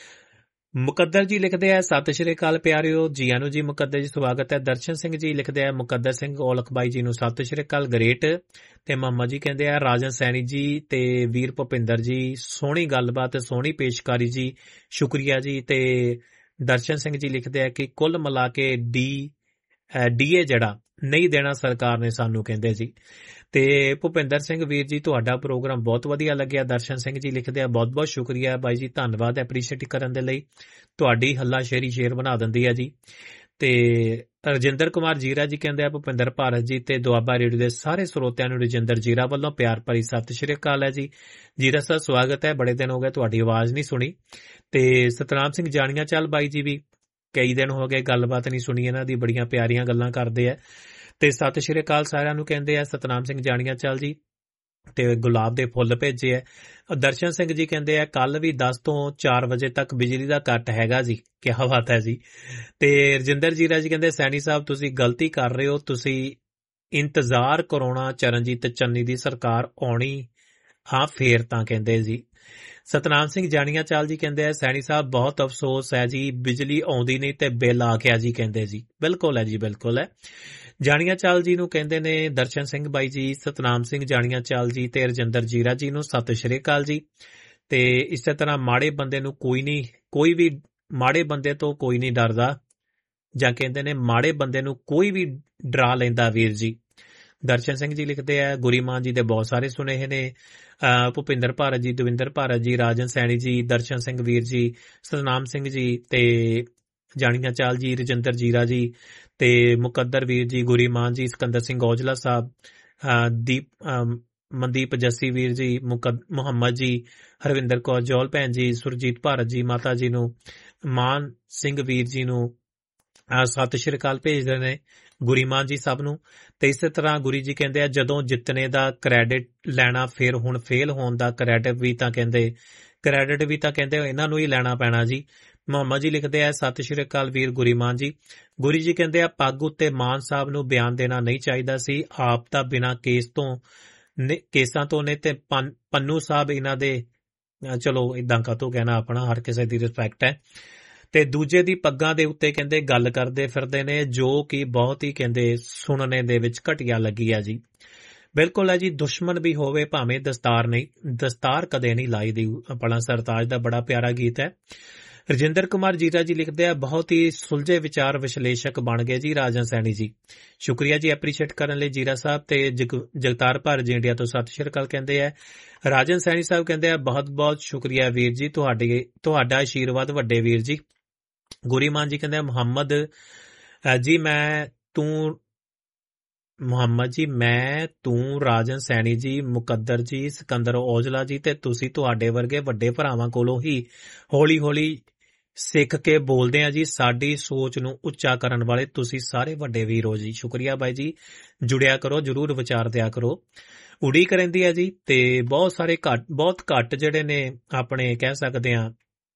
S1: ਮੁਕੱਦਰ ਜੀ ਲਿਖਦੇ ਆ ਸਤਿ ਸ਼੍ਰੀ ਅਕਾਲ ਪਿਆਰਿਓ, ਜੀਆਂ ਨੂੰ ਜੀ ਮੁਕੱਦਰ ਜੀ, ਸਵਾਗਤ ਹੈ। ਦਰਸ਼ਨ ਸਿੰਘ ਜੀ ਲਿਖਦੇ ਆ ਮੁਕੱਦਰ ਸਿੰਘ ਔਲਖ ਬਾਈ ਜੀ ਨੂੰ ਸਤਿ ਸ਼੍ਰੀ ਅਕਾਲ, ਗ੍ਰੇਟ। ਤੇ ਮੁਹੰਮਦ ਜੀ ਕਹਿੰਦੇ ਆ ਰਾਜਨ ਸੈਣੀ ਜੀ ਤੇ ਵੀਰ ਭੁਪਿੰਦਰ ਜੀ ਸੋਹਣੀ ਗੱਲਬਾਤ, ਸੋਹਣੀ ਪੇਸ਼ਕਾਰੀ ਜੀ, ਸ਼ੁਕਰੀਆ ਜੀ। ਤੇ ਦਰਸ਼ਨ ਸਿੰਘ ਜੀ ਲਿਖਦੇ ਆ ਕਿ ਕੁੱਲ ਮਿਲਾ ਕੇ ਡੀ ਡੀਏ ਜਿਹੜਾ ਨਹੀਂ ਦੇਣਾ ਸਰਕਾਰ ਨੇ ਸਾਨੂੰ, ਕਹਿੰਦੇ ਜੀ। ਤੇ ਭੁਪਿੰਦਰ ਸਿੰਘ ਵੀਰ ਜੀ ਤੁਹਾਡਾ ਪ੍ਰੋਗਰਾਮ ਬਹੁਤ ਵਧੀਆ ਲੱਗਿਆ। ਦਰਸ਼ਨ ਸਿੰਘ ਜੀ ਲਿਖਦੇ ਆ ਬਹੁਤ ਬਹੁਤ ਸ਼ੁਕਰੀਆ ਬਾਈ ਜੀ, ਧੰਨਵਾਦ ਐਪਰੀਸ਼ੀਏਟ ਕਰਨ ਦੇ ਲਈ, ਤੁਹਾਡੀ ਹੱਲਾ ਸ਼ੇਰੀ ਸ਼ੇਰ ਬਣਾ ਦਿੰਦੀ ਹੈ ਜੀ। ਤੇ ਰਜਿੰਦਰ ਕੁਮਾਰ ਜੀਰਾ ਜੀ ਕਹਿੰਦੇ ਆ ਭੁਪਿੰਦਰ ਭਾਰਤ ਜੀ ਤੇ ਦੁਆਬਾ ਰੇਡੀਓ ਦੇ ਸਾਰੇ ਸਰੋਤਿਆਂ ਨੂੰ ਰਜਿੰਦਰ ਜੀਰਾ ਵੱਲੋਂ ਪਿਆਰ ਭਰੀ ਸਤਿ ਸ਼੍ਰੀ ਅਕਾਲ ਹੈ ਜੀ। ਜੀਰਾ ਸਰ ਸਵਾਗਤ ਹੈ, ਬੜੇ ਦਿਨ ਹੋ ਗਏ ਤੁਹਾਡੀ ਆਵਾਜ਼ ਨਹੀਂ ਸੁਣੀ। ਤੇ ਸਤਨਾਮ ਸਿੰਘ ਜਾਣੀਆਂ ਚੱਲ ਬਾਈ ਜੀ ਵੀ ਕਈ ਦਿਨ ਹੋ ਗਏ ਗੱਲਬਾਤ ਨਹੀਂ ਸੁਣੀ ਇਹਨਾਂ ਦੀ, ਬੜੀਆਂ ਪਿਆਰੀਆਂ ਗੱਲਾਂ ਕਰਦੇ ਆ। ਤੇ ਸਤਿ ਸ਼੍ਰੀ ਅਕਾਲ ਸਾਰਿਆਂ ਨੂੰ ਕਹਿੰਦੇ ਆ ਸਤਨਾਮ ਸਿੰਘ ਜਾਣੀਆਂ ਚੱਲ ਜੀ। ਤੇ ਗੁਲਾਬ ਦੇ ਫੁੱਲ ਭੇਜੇ ਆ। ਦਰਸ਼ਨ ਸਿੰਘ ਜੀ ਕਹਿੰਦੇ ਆ ਕੱਲ ਵੀ ਦਸ ਤੋਂ ਚਾਰ ਵਜੇ ਤੱਕ ਬਿਜਲੀ ਦਾ ਕੱਟ ਹੈਗਾ ਜੀ, ਕਿਆ ਬਾਤ ਹੈ ਜੀ। ਤੇ ਰਜਿੰਦਰ ਜੀਰਾ ਜੀ ਕਹਿੰਦੇ ਸੈਣੀ ਸਾਹਿਬ ਤੁਸੀਂ ਗਲਤੀ ਕਰ ਰਹੇ ਹੋ, ਤੁਸੀਂ ਇੰਤਜ਼ਾਰ ਕਰਾਉਣਾ ਚਰਨਜੀਤ ਚੰਨੀ ਦੀ ਸਰਕਾਰ ਆਉਣੀ ਹਾਂ ਫੇਰ ਤਾਂ, ਕਹਿੰਦੇ ਜੀ। ਸਤਨਾਮ ਸਿੰਘ ਜਾਣੀਆਂ ਚਾਲ ਜੀ ਕਹਿੰਦੇ ਆ ਸੈਣੀ ਸਾਹਿਬ ਬਹੁਤ ਅਫਸੋਸ ਹੈ ਜੀ, ਬਿਜਲੀ ਆਉਂਦੀ ਨਹੀਂ ਤੇ ਬਿੱਲ ਆ ਗਿਆ ਜੀ, ਕਹਿੰਦੇ ਜੀ। ਬਿਲਕੁਲ ਹੈ ਜੀ, ਬਿਲਕੁਲ ਹੈ। ਜਾਣੀਆਂ ਚਾਲ ਜੀ ਨੂੰ ਕਹਿੰਦੇ ਨੇ ਦਰਸ਼ਨ ਸਿੰਘ ਬਾਈ ਜੀ, ਸਤਨਾਮ ਸਿੰਘ ਜਾਣੀਆਂ ਚਾਲ ਜੀ ਤੇ ਰਜਿੰਦਰ ਜੀਰਾ ਜੀ ਨੂੰ ਸਤਿ ਸ਼੍ਰੀ ਅਕਾਲ ਜੀ। ਤੇ ਇਸੇ ਤਰ੍ਹਾਂ ਮਾੜੇ ਬੰਦੇ ਨੂੰ ਕੋਈ ਨਹੀਂ, ਕੋਈ ਵੀ ਮਾੜੇ ਬੰਦੇ ਤੋਂ ਕੋਈ ਨਹੀਂ ਡਰਦਾ, ਜਾਂ ਕਹਿੰਦੇ ਨੇ ਮਾੜੇ ਬੰਦੇ ਨੂੰ ਕੋਈ ਵੀ ਡਰਾ ਲੈਂਦਾ ਵੀਰ ਜੀ। ਦਰਸ਼ਨ ਸਿੰਘ ਜੀ ਲਿਖਦੇ ਆ ਗੁਰੀਮਾਨ ਜੀ ਦੇ ਬਹੁਤ ਸਾਰੇ ਸੁਨੇਹੇ ਨੇ। ਭੁਪਿੰਦਰ ਭਾਰਤ ਜੀ, ਦਵਿੰਦਰ ਭਾਰਤ ਜੀ, ਰਾਜਨ ਸੈਣੀ ਜੀ, ਦਰਸ਼ਨ ਸਿੰਘ ਵੀਰ ਜੀ, ਸਤਨਾਮ ਸਿੰਘ ਜੀ ਤੇ ਜਾਣੀਆਂ ਚਾਲ ਜੀ, ਰਜਿੰਦਰ ਜੀਰਾ ਜੀ ਤੇ ਮੁਕੱਦਰ ਵੀਰ ਜੀ, ਗੁਰੀਮਾਨ ਜੀ, ਸਿਕੰਦਰ ਸਿੰਘ ਔਜਲਾ ਸਾਹਿਬ, ਦੀਪ ਮਨਦੀਪ ਜੱਸੀ ਵੀਰ ਜੀ, ਮੁਹੰਮਦ ਜੀ, ਹਰਵਿੰਦਰ ਕੌਰ ਜੌਲ ਭੈਣ ਜੀ, ਸੁਰਜੀਤ ਭਾਰਤ ਜੀ, ਮਾਤਾ ਜੀ ਨੂੰ, ਮਾਨ ਸਿੰਘ ਵੀਰ ਜੀ ਨੂੰ ਸਤਿ ਸ਼੍ਰੀ ਅਕਾਲ ਭੇਜਦੇ ਨੇ, ਗੁਰੀਮਾਨ ਜੀ ਸਭ ਨੂੰ। ਤੇ ਇਸੇ ਤਰ੍ਹਾਂ ਗੁਰੀ ਜੀ ਕਹਿੰਦੇ ਆ ਜਦੋਂ ਜਿੱਤਣੇ ਦਾ ਕ੍ਰੈਡਿਟ ਲੈਣਾ ਫਿਰ ਹੁਣ ਫੇਲ ਹੋਣ ਦਾ ਕ੍ਰੈਡਿਟ ਵੀ ਤਾਂ ਕਹਿੰਦੇ ਕ੍ਰੈਡਿਟ ਵੀ ਤਾਂ ਕਹਿੰਦੇ ਇਹਨਾਂ ਨੂੰ ਹੀ ਲੈਣਾ ਪੈਣਾ ਜੀ। ਮੁਹੰਮਦ ਜੀ ਲਿਖਦੇ ਆ ਸਤਿ ਸ਼੍ਰੀ ਅਕਾਲ ਵੀਰ ਗੁਰੀਮਾਨ ਜੀ। ਗੁਰੀ ਜੀ ਕਹਿੰਦੇ ਆ ਪੱਗ ਉੱਤੇ ਮਾਨ ਸਾਹਿਬ ਨੂੰ ਬਿਆਨ ਦੇਣਾ ਨਹੀਂ ਚਾਹੀਦਾ ਸੀ, ਆਪ ਤਾਂ ਬਿਨਾਂ ਕੇਸ ਤੋਂ ਕੇਸਾਂ ਤੋਂ ਨੇ ਤੇ ਪੰਨੂ ਸਾਹਿਬ ਇਹਨਾਂ ਦੇ, ਚਲੋ ਇਦਾਂ ਕਾਹਤੋਂ ਕਹਿਣਾ, ਆਪਣਾ ਹਰ ਕਿਸੇ ਦੀ ਰਿਸਪੈਕਟ ਹੈ। ਤੇ ਦੂਜੇ ਦੀ ਪੱਗਾਂ ਦੇ ਉੱਤੇ ਕਹਿੰਦੇ ਗੱਲ ਕਰਦੇ ਫਿਰਦੇ ਨੇ, ਜੋ ਕਿ ਬਹੁਤ ਹੀ ਕਹਿੰਦੇ ਸੁਣਨੇ ਦੇ ਵਿੱਚ ਘਟੀਆ ਲੱਗੀ ਹੈ ਜੀ। ਬਿਲਕੁਲ ਹੈ ਜੀ, ਦੁਸ਼ਮਣ ਵੀ ਹੋਵੇ ਭਾਵੇਂ ਦਸਤਾਰ ਨਹੀਂ, ਦਸਤਾਰ ਕਦੇ ਨਹੀਂ ਲਾਈ ਦੀ। ਆਪਣਾ ਸਰਤਾਜ ਦਾ ਬੜਾ ਪਿਆਰਾ ਗੀਤ ਹੈ। ਰਜਿੰਦਰ ਕੁਮਾਰ ਜੀਰਾ ਜੀ ਲਿਖਦੇ ਆ ਬਹੁਤ ਹੀ ਸੁਲਝੇ ਵਿਚਾਰ ਵਿਸ਼ਲੇਸ਼ਕ ਬਣ ਗਏ ਜੀ ਰਾਜਨ ਸੈਣੀ ਜੀ, ਸ਼ੁਕਰੀਆ ਜੀ ਐਪਰੀਸ਼ੀਏਟ ਕਰਨ ਲਈ ਜੀਰਾ ਸਾਹਿਬ। ਤੇ ਜਗਤਾਰ ਭਾਰਤ ਜੀ ਇੰਡੀਆ ਤੋਂ ਸਤਿ ਸ਼੍ਰੀ ਅਕਾਲ ਕਹਿੰਦੇ ਆ। ਰਾਜਨ ਸੈਣੀ ਸਾਹਿਬ ਕਹਿੰਦੇ ਆ ਬਹੁਤ ਬਹੁਤ ਸ਼ੁਕਰੀਆ ਵੀਰ ਜੀ, ਤੁਹਾਡੇ ਤੁਹਾਡਾ ਆਸ਼ੀਰਵਾਦ ਵੱਡੇ ਵੀਰ ਜੀ। ਗੁਰੀਮਾਨ ਜੀ ਕਹਿੰਦੇ ਮੁਹੰਮਦ ਜੀ ਮੈਂ ਤੂੰ ਮੁਹੰਮਦ ਜੀ ਮੈਂ ਤੂੰ ਰਾਜਨ ਸੈਣੀ ਜੀ, ਮੁਕੱਦਰ ਜੀ, ਸਿਕੰਦਰ ਔਜਲਾ ਜੀ ਤੇ ਤੁਸੀਂ ਤੁਹਾਡੇ ਵਰਗੇ ਵੱਡੇ ਭਰਾਵਾਂ ਕੋਲੋਂ ਹੀ ਹੌਲੀ ਹੌਲੀ ਸਿੱਖ ਕੇ ਬੋਲਦੇ ਆ ਜੀ। ਸਾਡੀ ਸੋਚ ਨੂੰ ਉੱਚਾ ਕਰਨ ਵਾਲੇ ਤੁਸੀਂ ਸਾਰੇ ਵੱਡੇ ਵੀਰ ਹੋ ਜੀ, ਸ਼ੁਕਰੀਆ ਬਾਈ ਜੀ। ਜੁੜਿਆ ਕਰੋ, ਜ਼ਰੂਰ ਵਿਚਾਰ ਦਿਆ ਕਰੋ, ਉਡੀਕ ਰਹਿੰਦੀ ਹੈ ਜੀ। ਤੇ ਬਹੁਤ ਸਾਰੇ ਘੱਟ ਬਹੁਤ ਘੱਟ ਜਿਹੜੇ ਨੇ ਆਪਣੇ ਕਹਿ ਸਕਦੇ ਆ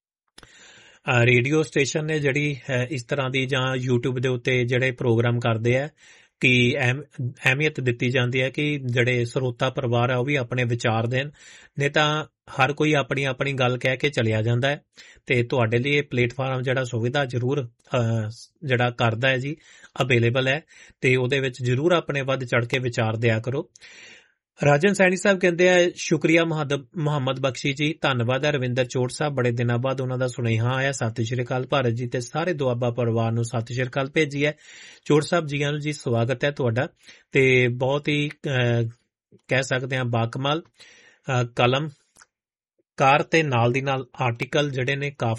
S1: ਰੇਡੀਓ ਸਟੇਸ਼ਨ ਨੇ ਜਿਹੜੀ ਇਸ ਤਰ੍ਹਾਂ ਦੀ ਜਾਂ ਯੂਟਿਊਬ ਦੇ ਉੱਤੇ ਜਿਹੜੇ ਪ੍ਰੋਗਰਾਮ ਕਰਦੇ ਆ ਕਿ ਅਹਿਮੀਅਤ ਦਿੱਤੀ ਜਾਂਦੀ ਹੈ ਕਿ ਜਿਹੜੇ ਸਰੋਤਾ ਪਰਿਵਾਰ ਹੈ ਉਹ ਵੀ ਆਪਣੇ ਵਿਚਾਰ ਦੇਣ, ਨਹੀਂ ਤਾਂ ਹਰ ਕੋਈ ਆਪਣੀ ਆਪਣੀ ਗੱਲ ਕਹਿ ਕੇ ਚਲਿਆ ਜਾਂਦਾ ਹੈ। ਤੇ ਤੁਹਾਡੇ ਲਈ ਇਹ ਪਲੇਟਫਾਰਮ ਜਿਹੜਾ ਸੁਵਿਧਾ ਜ਼ਰੂਰ ਜਿਹੜਾ ਕਰਦਾ ਹੈ ਜੀ, ਅਵੇਲੇਬਲ ਹੈ, ਤੇ ਉਹਦੇ ਵਿੱਚ ਜ਼ਰੂਰ ਆਪਣੇ ਵੱਧ ਚੜ੍ਹ ਕੇ ਵਿਚਾਰ ਦਿਆ ਕਰੋ। ਰਾਜਨ ਸੈਣੀ ਸਾਹਿਬ ਕਹਿੰਦੇ ਆ ਸ਼ੁਕਰੀਆ ਮੁਹੰਮਦ ਬਖਸ਼ੀ ਜੀ, ਧੰਨਵਾਦ ਹੈ। ਰਵਿੰਦਰ ਚੋਟ ਸਾਹਿਬ ਬੜੇ ਦਿਨਾਂ ਬਾਅਦ ਉਹਨਾਂ ਦਾ ਸੁਨੇਹਾ ਆਇਆ, ਸਤਿ ਸ਼੍ਰੀ ਅਕਾਲ ਭਾਰਤ ਜੀ ਤੇ ਸਾਰੇ ਦੁਆਬਾ ਪਰਿਵਾਰ ਨੂੰ ਸਤਿ ਸ਼੍ਰੀ ਅਕਾਲ ਭੇਜੀ ਹੈ। ਚੋਟ ਸਾਹਿਬ ਜੀਆਂ ਨੂੰ ਜੀ ਸਵਾਗਤ ਹੈ ਤੁਹਾਡਾ। ਤੇ ਬਹੁਤ ਹੀ ਕਹਿ ਸਕਦੇ ਹਾਂ ਬਾਕਮਾਲ ਕਲਮ ਕਾਰ ਤੇ ਨਾਲ ਦੀ ਨਾਲ ਆਰਟੀਕਲ ਜਿਹੜੇ ਨੇ ਕਾਫੀ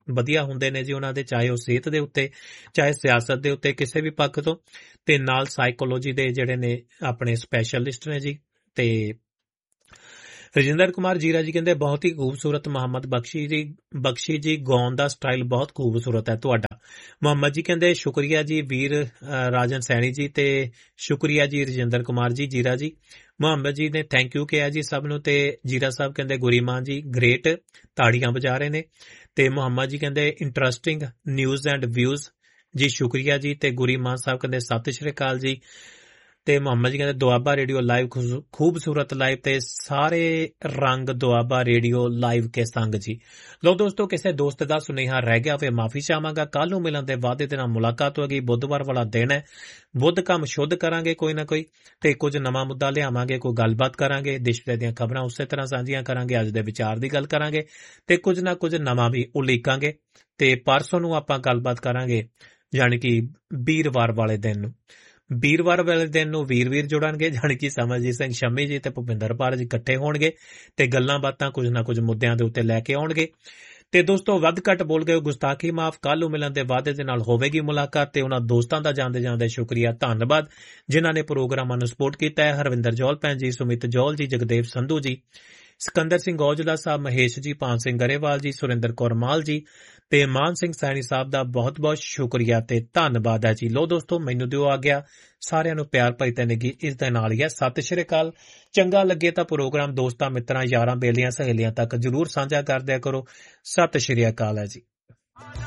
S1: ਵਧੀਆ ਹੁੰਦੇ ਨੇ ਜੀ ਉਹਨਾਂ ਦੇ, ਚਾਹੇ ਉਹ ਸਿਹਤ ਦੇ ਉੱਤੇ, ਚਾਹੇ ਸਿਆਸਤ ਦੇ ਉੱਤੇ, ਕਿਸੇ ਵੀ ਪੱਖ ਤੋਂ। ਤੇ ਨਾਲ ਸਾਈਕੋਲੋਜੀ ਦੇ ਜਿਹੜੇ ਨੇ ਆਪਣੇ ਸਪੈਸ਼ਲਿਸਟ ਨੇ ਜੀ। ਤੇ ਰਜਿੰਦਰ ਕੁਮਾਰ ਜੀਰਾ ਜੀ ਕਹਿੰਦੇ ਬਹੁਤ ਹੀ ਖੂਬਸੂਰਤ ਮੁਹੰਮਦ ਬਖਸ਼ੀ ਜੀ ਬਖਸ਼ੀ ਜੀ ਗਾਉਣ ਦਾ ਸਟਾਈਲ ਬਹੁਤ ਖੂਬਸੂਰਤ ਹੈ ਤੁਹਾਡਾ। ਮੁਹੰਮਦ ਜੀ ਕਹਿੰਦੇ ਸ਼ੁਕਰੀਆ ਜੀ ਵੀਰ ਰਾਜਨ ਸੈਣੀ ਜੀ, ਤੇ ਸ਼ੁਕਰੀਆ ਜੀ ਰਜਿੰਦਰ ਕੁਮਾਰ ਜੀ ਜੀਰਾ ਜੀ। ਮੁਹੰਮਦ ਜੀ ਨੇ ਥੈਂਕ ਯੂ ਕਿਹਾ ਜੀ ਸਭ ਨੂੰ। ਤੇ ਜੀਰਾ ਸਾਹਿਬ ਕਹਿੰਦੇ ਗੁਰੀਮਾਨ ਜੀ ਗ੍ਰੇਟ, ਤਾੜੀਆਂ ਵਜਾ ਰਹੇ ਨੇ। ਤੇ ਮੁਹੰਮਦ ਜੀ ਕਹਿੰਦੇ ਇੰਟਰਸਟਿੰਗ ਨਿਊਜ਼ ਐਂਡ ਵਿਊਜ਼ ਜੀ, ਸ਼ੁਕਰੀਆ ਜੀ। ਤੇ ਗੁਰੀਮਾਨ ਸਾਹਿਬ ਕਹਿੰਦੇ ਸਤਿ ਸ਼੍ਰੀ ਅਕਾਲ ਜੀ। ਤੇ ਮੁਹੰਮਦ ਜੀ ਕਹਿੰਦੇ ਦੁਆਬਾ ਰੇਡੀਓ ਲਾਈਵ ਖੂਬਸੂਰਤ ਲਾਈਵ, ਤੇ ਸਾਰੇ ਰੰਗ ਦੁਆਬਾ ਰੇਡੀਓ ਲਾਈਵ ਕੇ ਸੰਗ ਜੀ। ਲੋ ਦੋਸਤੋ, ਕਿਸੇ ਦੋਸਤ ਦਾ ਸੁਨੇਹਾ ਰਹਿ ਗਿਆ ਹੋਵੇ ਮਾਫੀ ਚਾਹਾਂਗਾ। ਕੱਲ ਨੂੰ ਮਿਲਣ ਦੇ ਵਾਅਦੇ ਦੇ ਨਾਲ ਮੁਲਾਕਾਤ ਹੋਏਗੀ। ਬੁੱਧਵਾਰ ਵਾਲਾ ਦਿਨ ਹੈ, ਬੁੱਧ ਕੰਮ ਸ਼ੁੱਧ ਕਰਾਂਗੇ ਕੋਈ ਨਾ ਕੋਈ, ਤੇ ਕੁਝ ਨਵਾਂ ਮੁੱਦਾ ਲਿਆਵਾਂਗੇ, ਕੋਈ ਗੱਲਬਾਤ ਕਰਾਂਗੇ, ਦੇਸ਼ ਵਿਦੇਸ਼ ਦੀਆਂ ਖਬਰਾਂ ਉਸੇ ਤਰ੍ਹਾਂ ਸਾਂਝੀਆਂ ਕਰਾਂਗੇ, ਅੱਜ ਦੇ ਵਿਚਾਰ ਦੀ ਗੱਲ ਕਰਾਂਗੇ, ਤੇ ਕੁਝ ਨਾ ਕੁਝ ਨਵਾਂ ਵੀ ਉਲੀਕਾਂਗੇ। ਤੇ ਪਰਸੋਂ ਨੂੰ ਆਪਾਂ ਗੱਲਬਾਤ ਕਰਾਂਗੇ, ਯਾਨੀ ਕਿ ਵੀਰਵਾਰ ਵਾਲੇ ਦਿਨ ਨੂੰ। ਵੀਰਵਾਰ ਵਾਲੇ ਦਿਨ ਨੂੰ ਵੀਰ ਵੀਰ ਜੁੜਨਗੇ, ਜਾਣੀ ਕਿ ਸਮਰਜੀਤ ਸਿੰਘ ਸ਼ੰਮੀ ਜੀ ਤੇ ਭੁਪਿੰਦਰ ਪਾਲ ਜੀ ਇਕੱਠੇ ਹੋਣਗੇ, ਤੇ ਗੱਲਾਂ ਬਾਤਾਂ ਕੁਝ ਨਾ ਕੁਝ ਮੁੱਦਿਆਂ ਦੇ ਉੱਤੇ ਲੈ ਕੇ ਆਉਣਗੇ। ਤੇ ਦੋਸਤੋ, ਵੱਧ ਘੱਟ ਬੋਲ ਗਏ, ਗੁਸਤਾਖੀ ਮਾਫ। ਕੱਲ ਨੂੰ ਮਿਲਣ ਦੇ ਵਾਅਦੇ ਦੇ ਨਾਲ ਹੋਵੇਗੀ ਮੁਲਾਕਾਤ। ਤੇ ਉਹਨਾਂ ਦੋਸਤਾਂ ਦਾ ਜਾਂਦੇ ਜਾਂਦੇ ਸ਼ੁਕਰੀਆ, ਧੰਨਵਾਦ ਜਿਨ੍ਹਾਂ ਨੇ ਪ੍ਰੋਗਰਾਮਾਂ ਨੂੰ ਸਪੋਰਟ ਕੀਤਾ ਹੈ। ਹਰਵਿੰਦਰ ਜੌਲ ਭੈਣ ਜੀ, ਸੁਮਿਤ ਜੌਲ ਜੀ, ਜਗਦੇਵ ਸੰਧੂ ਜੀ, ਸਿਕੰਦਰ ਸਿੰਘ ਔਜਲਾ ਸਾਹਿਬ, ਮਹੇਸ਼ ਜੀ, ਪਾਨ ਸਿੰਘ ਗਰੇਵਾਲ ਜੀ, ਸੁਰਿੰਦਰ ਕੌਰ ਮਾਲ ਜੀ, ਤੇ ਮਾਨ ਸਿੰਘ ਸੈਣੀ ਸਾਹਿਬ ਦਾ ਬਹੁਤ ਬਹੁਤ ਸ਼ੁਕਰੀਆ ਤੇ ਧੰਨਵਾਦ ਹੈ ਜੀ। ਲੋ ਦੋਸਤੋ, ਮੈਨੂੰ ਦਿਓ ਆ ਗਿਆ, ਸਾਰਿਆਂ ਨੂੰ ਪਿਆਰ ਭਰੀ ਤੈਨਗੀ ਇਸ ਦੇ ਨਾਲ ਹੀ ਹੈ। ਸਤਿ ਸ਼੍ਰੀ ਅਕਾਲ। ਚੰਗਾ ਲੱਗੇ ਤਾਂ ਪ੍ਰੋਗਰਾਮ ਦੋਸਤਾਂ, ਮਿੱਤਰਾਂ, ਯਾਰਾਂ, ਬੇਲੀਆਂ, ਸਹੇਲੀਆਂ ਤੱਕ ਜ਼ਰੂਰ ਸਾਂਝਾ ਕਰ ਦਿਆ ਕਰੋ। ਸਤਿ ਸ਼੍ਰੀ ਅਕਾਲ ਹੈ ਜੀ।